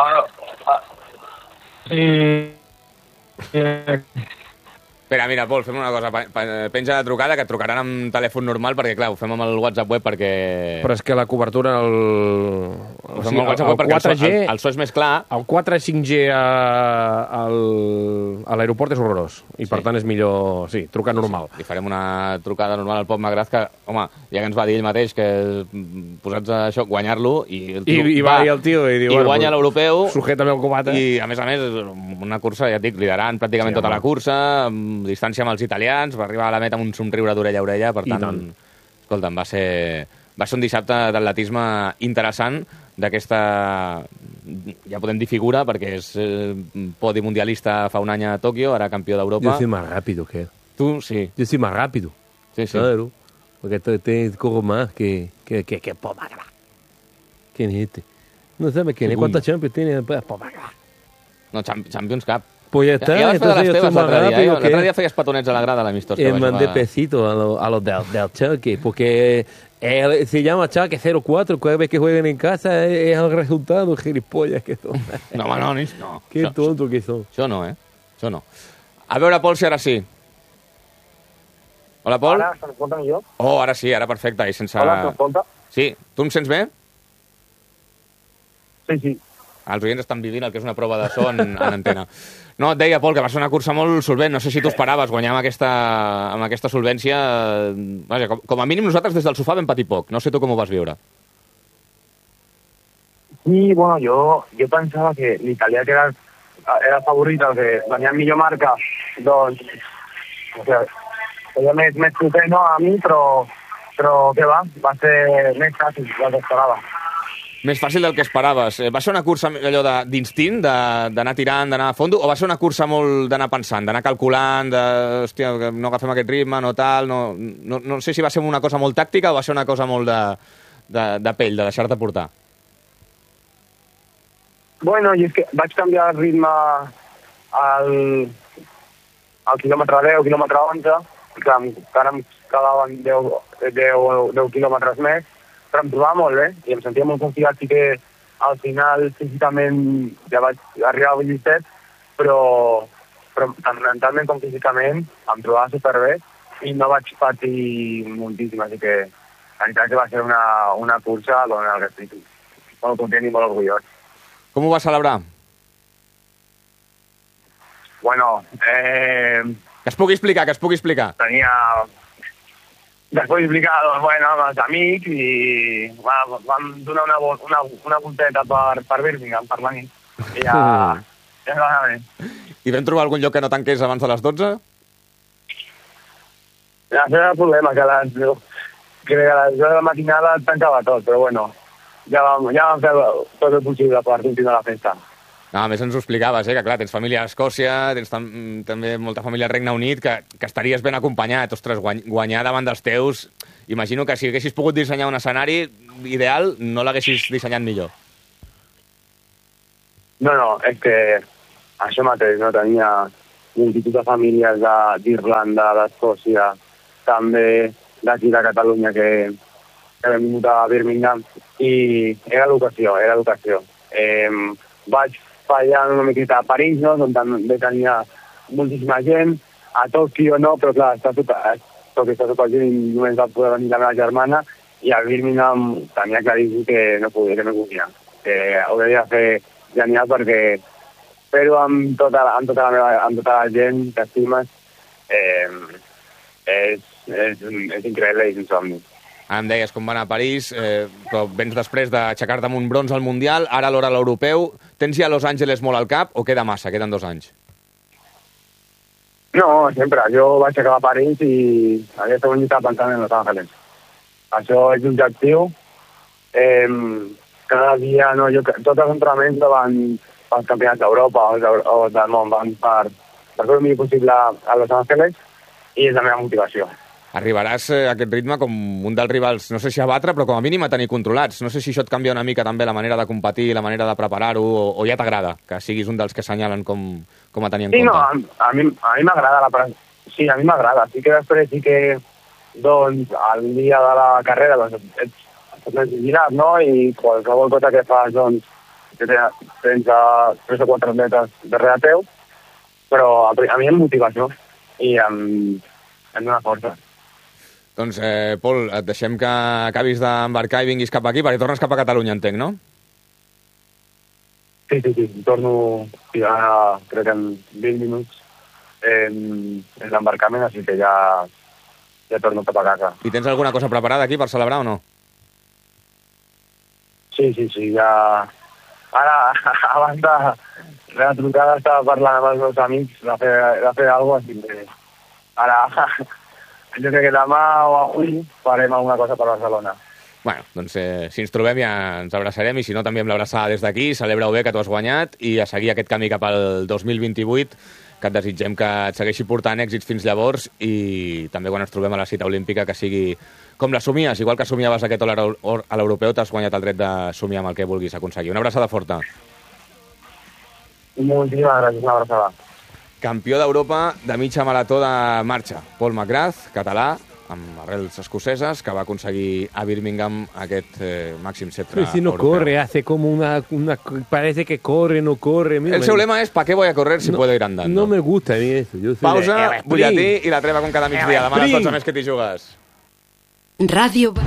Mira, Pol, fem una cosa, penja la trucada, que et trucaran amb telèfon normal, perquè, clar, ho fem amb el WhatsApp web, perquè... Però és que la cobertura, el 4G, el so és més clar. El 4-5G a l'aeroport és horrorós, i per tant és millor, trucar normal. I farem una trucada normal al Paul McGrath, que, home, ja que ens va dir ell mateix que posats a això, guanyar-lo, i el tio va el tio i diu, guanya l'europeu, sujétame el cubata. I, a més, una cursa, ja et dic, liderant pràcticament tota la cursa, distància amb els italians, va arribar a la meta amb un somriure d'orella a orella, per tant, escolta'm, va ser un dissabte d'atletisme interessant, d'aquesta, ja podem dir figura, perquè és podi mundialista fa un any a Tòquio, ara campió d'Europa. Yo soy más rápido que él. Tu, sí. Yo soy más rápido. Sí. Claro, porque corro más que Paul McGrath. ¿Quién es este? No sabes quién es. ¿Cuántas Champions tiene Paul McGrath? No, Champions Cup. Pues ya está, ja vas fer de les teves l'altre dia. L'altre dia feies petonets a la grada a l'amistós. Mandé pesito a los del Chucky, porque se llama Chucky 04, cada vez que jueguen en casa es el resultado, gilipollas que son. No, home, no. Qué tonto que son. Això no, Això no. A veure, Pol, si ara sí. Hola, Pol. Ara, s'escolta millor? Oh, ara sí, ara perfecte. Hola, s'escolta? Sí. Tu em sents bé? Sí. Els oients estan vivint el que és una prova de so en antena. No, et deia, Pol, que va ser una cursa molt solvent. No sé si tu esperaves guanyar amb aquesta solvència. Vaja, com a mínim nosaltres des del sofà vam patir poc. No sé tu com ho vas viure. Sí, bueno, jo pensava que l'italià que era favorit, el que tenia millor marca, doncs, feia més proper, no, a mi, però què va ser més fàcil del que esperava. Més fàcil del que esperaves. Va ser una cursa allò d'instint, d'anar tirant, d'anar a fondo, o va ser una cursa molt d'anar pensant, d'anar calculant, hòstia, no agafem aquest ritme, no tal, no sé si va ser una cosa molt tàctica o va ser una cosa molt de pell, de deixar-te portar? Bueno, i és que vaig canviar el ritme al quilòmetre 10, quilòmetre 11, que encara em quedaven 10 quilòmetres més, però em trobava molt bé i em sentia molt confiat. Sí que al final físicament ja vaig arribar a 27, però tant mentalment com físicament em trobava superbé i no vaig patir moltíssim, així que la veritat que va ser una cursa on el que estic molt content i molt orgullós. Com ho vas celebrar? Bueno, Que es pugui explicar. Tenia... Després explicar, bueno, amb els amics i vam donar una volteta per Birmingham, per la nit. I ja va anar bé. I vam trobar algun lloc que no tanqués abans de les 12? Ja, això era el problema, que a les 10 de la matinada tancava tot, però bueno, ja vam fer tot el possible per continuar la festa. No, a més ens ho explicaves, que clar, tens família a Escòcia, tens també molta família al Regne Unit, que estaries ben acompanyat. Ostres, guanyar davant dels teus... Imagino que si haguessis pogut dissenyar un escenari ideal, no l'haguessis dissenyat millor. No, és que això mateix, no? Tenia multitud de famílies d'Irlanda, d'Escòcia, també d'aquí de Catalunya, que hem vingut a Birmingham, i era l'ocasió. Vaig fallar una miqueta a París, no? On també tenia moltíssima gent, a Tòquio no, però clar, està super gent i només va poder venir la meva germana, i a Birmingham tenia claríssim que no podia, que ho devia fer genial perquè fer-ho amb tota la gent que estimes és increïble i és un somni. Em deies com va anar a París, però vens després d'aixecar-te amb un bronze al Mundial, ara l'hora a l'Europeu. Tens ja Los Angeles molt al cap o queda massa? Queden 2 anys? No, sempre. Jo vaig acabar a París i aquesta volta estava pensant en Los Angeles. Això és l'objectiu. Cada dia, no, tots els entrenaments van pels campionats d'Europa o del món, van per fer el millor possible a Los Angeles i és la meva motivació. Arribaràs a aquest ritme com un dels rivals, no sé si a batre, però com a mínim a tenir controlats. No sé si això et canvia una mica també la manera de competir, la manera de preparar-ho, o ja t'agrada que siguis un dels que assenyalen com a tenir en compte? Sí, no, a mi m'agrada Sí, a mi m'agrada. Sí que després doncs, al dia de la carrera ets vigilat, no? I qualsevol cosa que fas, doncs, que tens 3 o 4 atletes darrere teu, però a mi em motivació i em dona força. Doncs, Pol, et deixem que acabis d'embarcar i vinguis cap aquí, perquè tornes cap a Catalunya, entenc, no? Sí. Torno ara, crec que en 20 minuts és l'embarcament, així que ja torno cap a casa. I tens alguna cosa preparada aquí per celebrar o no? Sí, ja... Ara, abans de la trucada, estava parlant amb els meus amics de fer alguna cosa, així que ara... Jo crec que demà o avui farem alguna cosa per Barcelona. Bueno, doncs si ens trobem ja ens abraçarem i si no també amb l'abraçada des d'aquí. Celebra-ho bé que t'ho has guanyat i a seguir aquest camí cap al 2028, que et desitgem que et segueixi portant èxits fins llavors i també quan ens trobem a la cita olímpica que sigui com la somies. Igual que somiaves aquest or a l'europeu, t'has guanyat el dret de somiar amb el que vulguis aconseguir. Una abraçada forta. Moltíssimes gràcies, una abraçada. Campió d'Europa de mitja marató de marxa. Paul McGrath, català, amb arrels escoceses, que va aconseguir a Birmingham aquest màxim cetre europeu. Si no corre, hace como una... Parece que corre, no corre. El seu lema és ¿para qué voy a correr si puedo ir andando? No me gusta a mí eso. Pausa, butlletí i la treva com cada migdia. Demà a les 12 més que t'hi jugues. Ràdio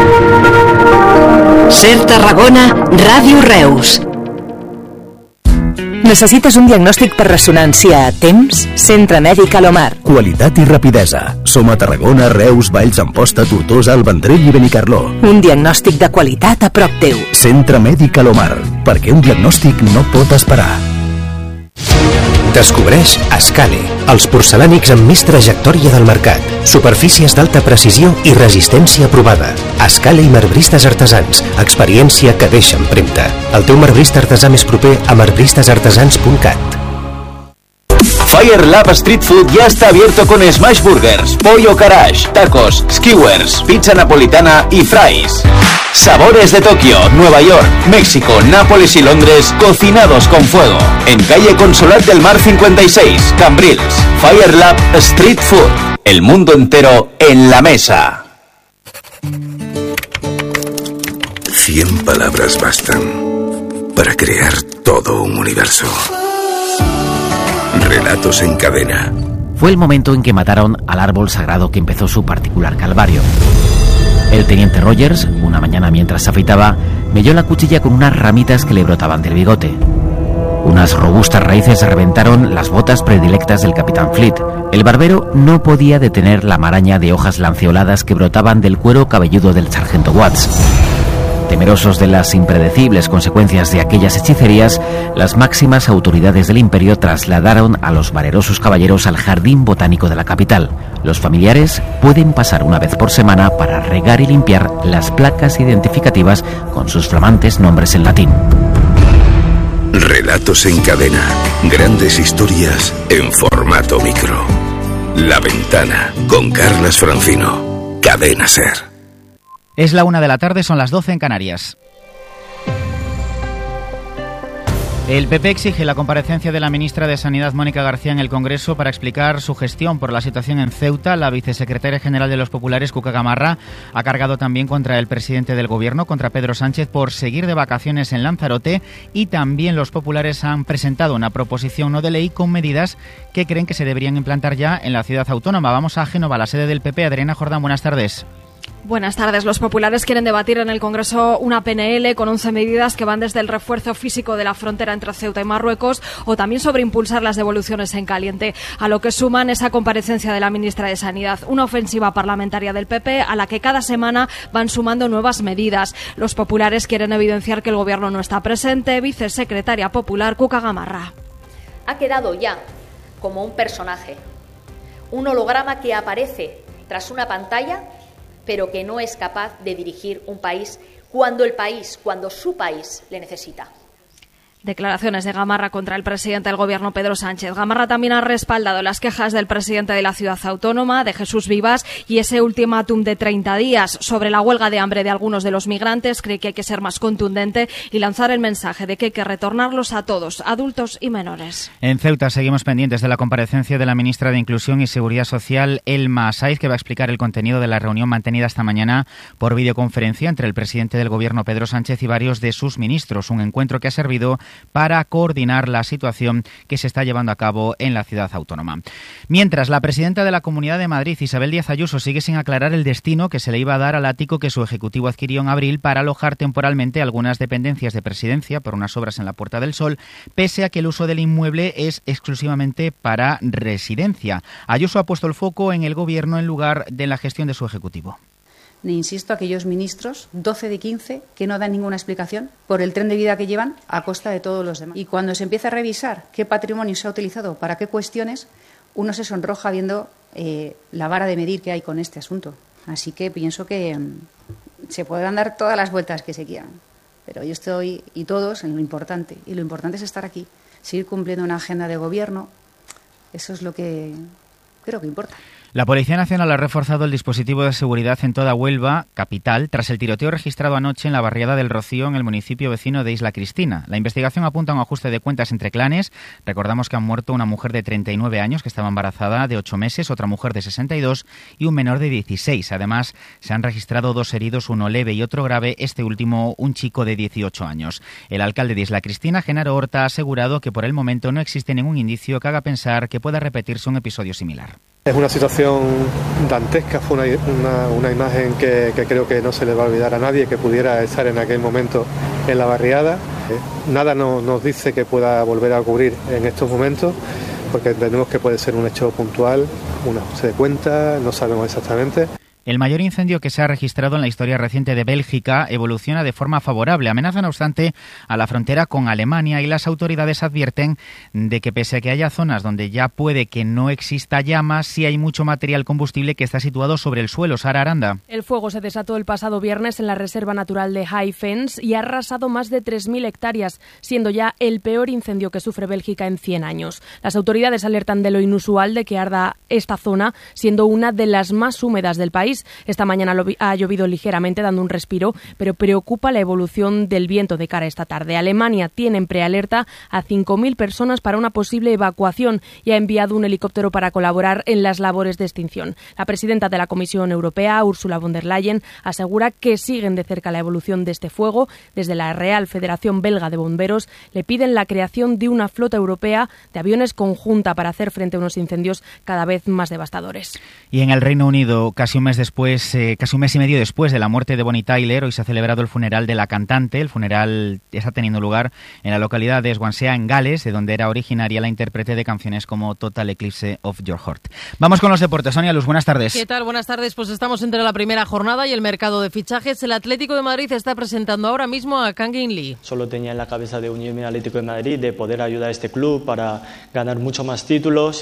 Ser Tarragona, Ràdio Reus. Necessites un diagnòstic per ressonància a temps? Centre Mèdic Alomar. Qualitat i rapidesa. Som a Tarragona, Reus, Valls, Amposta, Tortosa, el Vendrell i Benicarló. Un diagnòstic de qualitat a prop teu. Centre Mèdic Alomar. Perquè un diagnòstic no pot esperar. Descobreix Ascale, els porcelànics amb més trajectòria del mercat. Superfícies d'alta precisió i resistència provada. Ascale i marbristes artesans. Experiència que deixa empremta. El teu marbrista artesà més proper a marbristesartesans.cat. Fire Lab Street Food ya está abierto con Smash Burgers, Pollo Garage, tacos, skewers, pizza napolitana y fries. Sabores de Tokio, Nueva York, México, Nápoles y Londres, cocinados con fuego. En calle Consolat del Mar 56, Cambrils. Fire Lab Street Food. El mundo entero en la mesa. 100 palabras bastan para crear todo un universo. Relatos en cadena. Fue el momento en que mataron al árbol sagrado que empezó su particular calvario. El teniente Rogers, una mañana mientras se afeitaba, melló la cuchilla con unas ramitas que le brotaban del bigote. Unas robustas raíces reventaron las botas predilectas del capitán Fleet. El barbero no podía detener la maraña de hojas lanceoladas que brotaban del cuero cabelludo del sargento Watts. Temerosos de las impredecibles consecuencias de aquellas hechicerías, las máximas autoridades del imperio trasladaron a los valerosos caballeros al jardín botánico de la capital. Los familiares pueden pasar una vez por semana para regar y limpiar las placas identificativas con sus flamantes nombres en latín. Relatos en cadena. Grandes historias en formato micro. La Ventana, con Carlas Francino. Cadena SER. Es la 1 de la tarde, son las 12 en Canarias. El PP exige la comparecencia de la ministra de Sanidad, Mónica García, en el Congreso para explicar su gestión por la situación en Ceuta. La vicesecretaria general de los populares, Cuca Gamarra, ha cargado también contra el presidente del Gobierno, contra Pedro Sánchez, por seguir de vacaciones en Lanzarote, y también los populares han presentado una proposición no de ley con medidas que creen que se deberían implantar ya en la ciudad autónoma. Vamos a Génova, la sede del PP. Adriana Jordán, buenas tardes. Buenas tardes. Los populares quieren debatir en el Congreso una PNL con 11 medidas que van desde el refuerzo físico de la frontera entre Ceuta y Marruecos o también sobre impulsar las devoluciones en caliente, a lo que suman esa comparecencia de la ministra de Sanidad, una ofensiva parlamentaria del PP a la que cada semana van sumando nuevas medidas. Los populares quieren evidenciar que el Gobierno no está presente. Vicesecretaria popular Cuca Gamarra. Ha quedado ya como un personaje, un holograma que aparece tras una pantalla pero que no es capaz de dirigir un país cuando su país le necesita. Declaraciones de Gamarra contra el presidente del Gobierno, Pedro Sánchez. Gamarra también ha respaldado las quejas del presidente de la ciudad autónoma, de Jesús Vivas, y ese ultimátum de 30 días sobre la huelga de hambre de algunos de los migrantes. Cree que hay que ser más contundente y lanzar el mensaje de que hay que retornarlos a todos, adultos y menores. En Ceuta seguimos pendientes de la comparecencia de la ministra de Inclusión y Seguridad Social, Elma Saiz, que va a explicar el contenido de la reunión mantenida esta mañana por videoconferencia entre el presidente del Gobierno, Pedro Sánchez, y varios de sus ministros. Un encuentro que ha servido para coordinar la situación que se está llevando a cabo en la ciudad autónoma. Mientras, la presidenta de la Comunidad de Madrid, Isabel Díaz Ayuso, sigue sin aclarar el destino que se le iba a dar al ático que su ejecutivo adquirió en abril para alojar temporalmente algunas dependencias de presidencia por unas obras en la Puerta del Sol, pese a que el uso del inmueble es exclusivamente para residencia. Ayuso ha puesto el foco en el Gobierno en lugar de la gestión de su ejecutivo. Insisto, aquellos ministros, 12 de 15, que no dan ninguna explicación por el tren de vida que llevan a costa de todos los demás. Y cuando se empieza a revisar qué patrimonio se ha utilizado para qué cuestiones, uno se sonroja viendo la vara de medir que hay con este asunto. Así que pienso que se podrán dar todas las vueltas que se quieran. Pero yo estoy, y todos, en lo importante. Y lo importante es estar aquí, seguir cumpliendo una agenda de gobierno. Eso es lo que creo que importa. La Policía Nacional ha reforzado el dispositivo de seguridad en toda Huelva, capital, tras el tiroteo registrado anoche en la barriada del Rocío, en el municipio vecino de Isla Cristina. La investigación apunta a un ajuste de cuentas entre clanes. Recordamos que han muerto una mujer de 39 años que estaba embarazada de 8 meses, otra mujer de 62 y un menor de 16. Además, se han registrado 2 heridos, uno leve y otro grave, este último un chico de 18 años. El alcalde de Isla Cristina, Genaro Horta, ha asegurado que por el momento no existe ningún indicio que haga pensar que pueda repetirse un episodio similar. Es una situación dantesca, fue una imagen que creo que no se le va a olvidar a nadie que pudiera estar en aquel momento en la barriada. Nada nos dice que pueda volver a ocurrir en estos momentos, porque entendemos que puede ser un hecho puntual, un ajuste de cuentas, no sabemos exactamente. El mayor incendio que se ha registrado en la historia reciente de Bélgica evoluciona de forma favorable. Amenaza, no obstante, a la frontera con Alemania, y las autoridades advierten de que pese a que haya zonas donde ya puede que no exista llamas, sí hay mucho material combustible que está situado sobre el suelo. Sara Aranda. El fuego se desató el pasado viernes en la Reserva Natural de High Fens y ha arrasado más de 3.000 hectáreas, siendo ya el peor incendio que sufre Bélgica en 100 años. Las autoridades alertan de lo inusual de que arda esta zona, siendo una de las más húmedas del país. París esta mañana ha llovido ligeramente, dando un respiro, pero preocupa la evolución del viento de cara a esta tarde. Alemania tiene en prealerta a 5.000 personas para una posible evacuación y ha enviado un helicóptero para colaborar en las labores de extinción. La presidenta de la Comisión Europea, Ursula von der Leyen, asegura que siguen de cerca la evolución de este fuego. Desde la Real Federación Belga de Bomberos le piden la creación de una flota europea de aviones conjunta para hacer frente a unos incendios cada vez más devastadores. Y en el Reino Unido, casi un mes y medio después de la muerte de Bonnie Tyler, hoy se ha celebrado el funeral de la cantante. El funeral está teniendo lugar en la localidad de Swansea, en Gales, de donde era originaria la intérprete de canciones como Total Eclipse of Your Heart. Vamos con los deportes. Sonia Luz, buenas tardes. ¿Qué tal? Buenas tardes. Pues estamos entre la primera jornada y el mercado de fichajes. El Atlético de Madrid está presentando ahora mismo a Kang In Lee. Solo tenía en la cabeza de unirme al Atlético de Madrid, de poder ayudar a este club para ganar mucho más títulos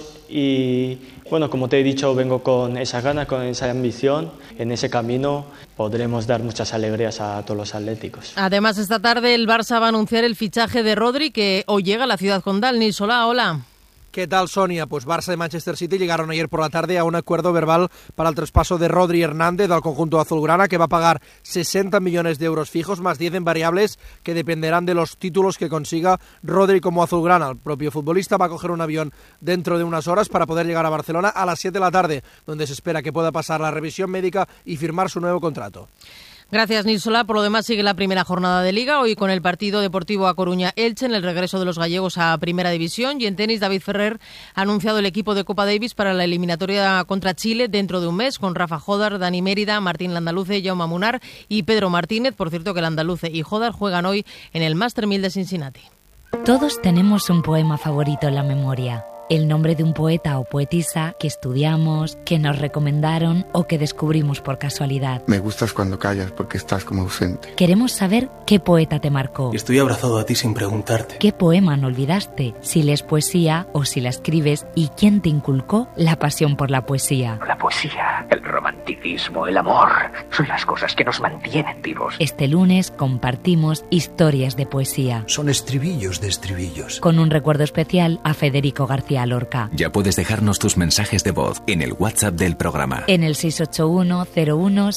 y, bueno, como te he dicho, vengo con esa ganas, con esa ambición. En ese camino podremos dar muchas alegrías a todos los atléticos. Además, esta tarde el Barça va a anunciar el fichaje de Rodri, que hoy llega a la ciudad condal. Nils Solá, hola. ¿Qué tal, Sonia? Pues Barça y Manchester City llegaron ayer por la tarde a un acuerdo verbal para el traspaso de Rodri Hernández al conjunto azulgrana, que va a pagar 60 millones de euros fijos, más 10 en variables, que dependerán de los títulos que consiga Rodri como azulgrana. El propio futbolista va a coger un avión dentro de unas horas para poder llegar a Barcelona a las 7 de la tarde, donde se espera que pueda pasar la revisión médica y firmar su nuevo contrato. Gracias, Nils Solá. Por lo demás, sigue la primera jornada de Liga, hoy con el partido Deportivo A Coruña-Elche en el regreso de los gallegos a Primera División. Y en tenis, David Ferrer ha anunciado el equipo de Copa Davis para la eliminatoria contra Chile dentro de un mes, con Rafa Jodar, Dani Mérida, Martín Landaluce, Jaume Munar y Pedro Martínez. Por cierto, que Landaluce y Jodar juegan hoy en el Master 1000 de Cincinnati. Todos tenemos un poema favorito en la memoria. El nombre de un poeta o poetisa que estudiamos, que nos recomendaron o que descubrimos por casualidad. Me gustas cuando callas porque estás como ausente. Queremos saber qué poeta te marcó. Estoy abrazado a ti sin preguntarte. ¿Qué poema no olvidaste? Si lees poesía o si la escribes, y quién te inculcó la pasión por la poesía. La poesía, el romanticismo, el amor, son las cosas que nos mantienen vivos. Este lunes compartimos historias de poesía. Son estribillos de estribillos. Con un recuerdo especial a Federico García Lorca. Ya puedes dejarnos tus mensajes de voz en el WhatsApp del programa. En el 681 01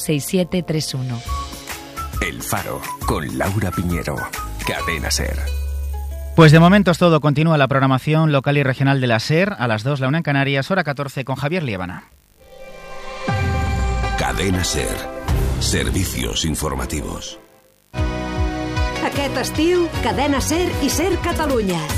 6731. El Faro, con Laura Piñero. Cadena SER. Pues de momento es todo. Continúa la programación local y regional de la SER. A las 2, la 1 en Canarias, hora 14, con Javier Liébana. Cadena SER. Servicios informativos. Aquest estiu, Cadena SER i SER Catalunya.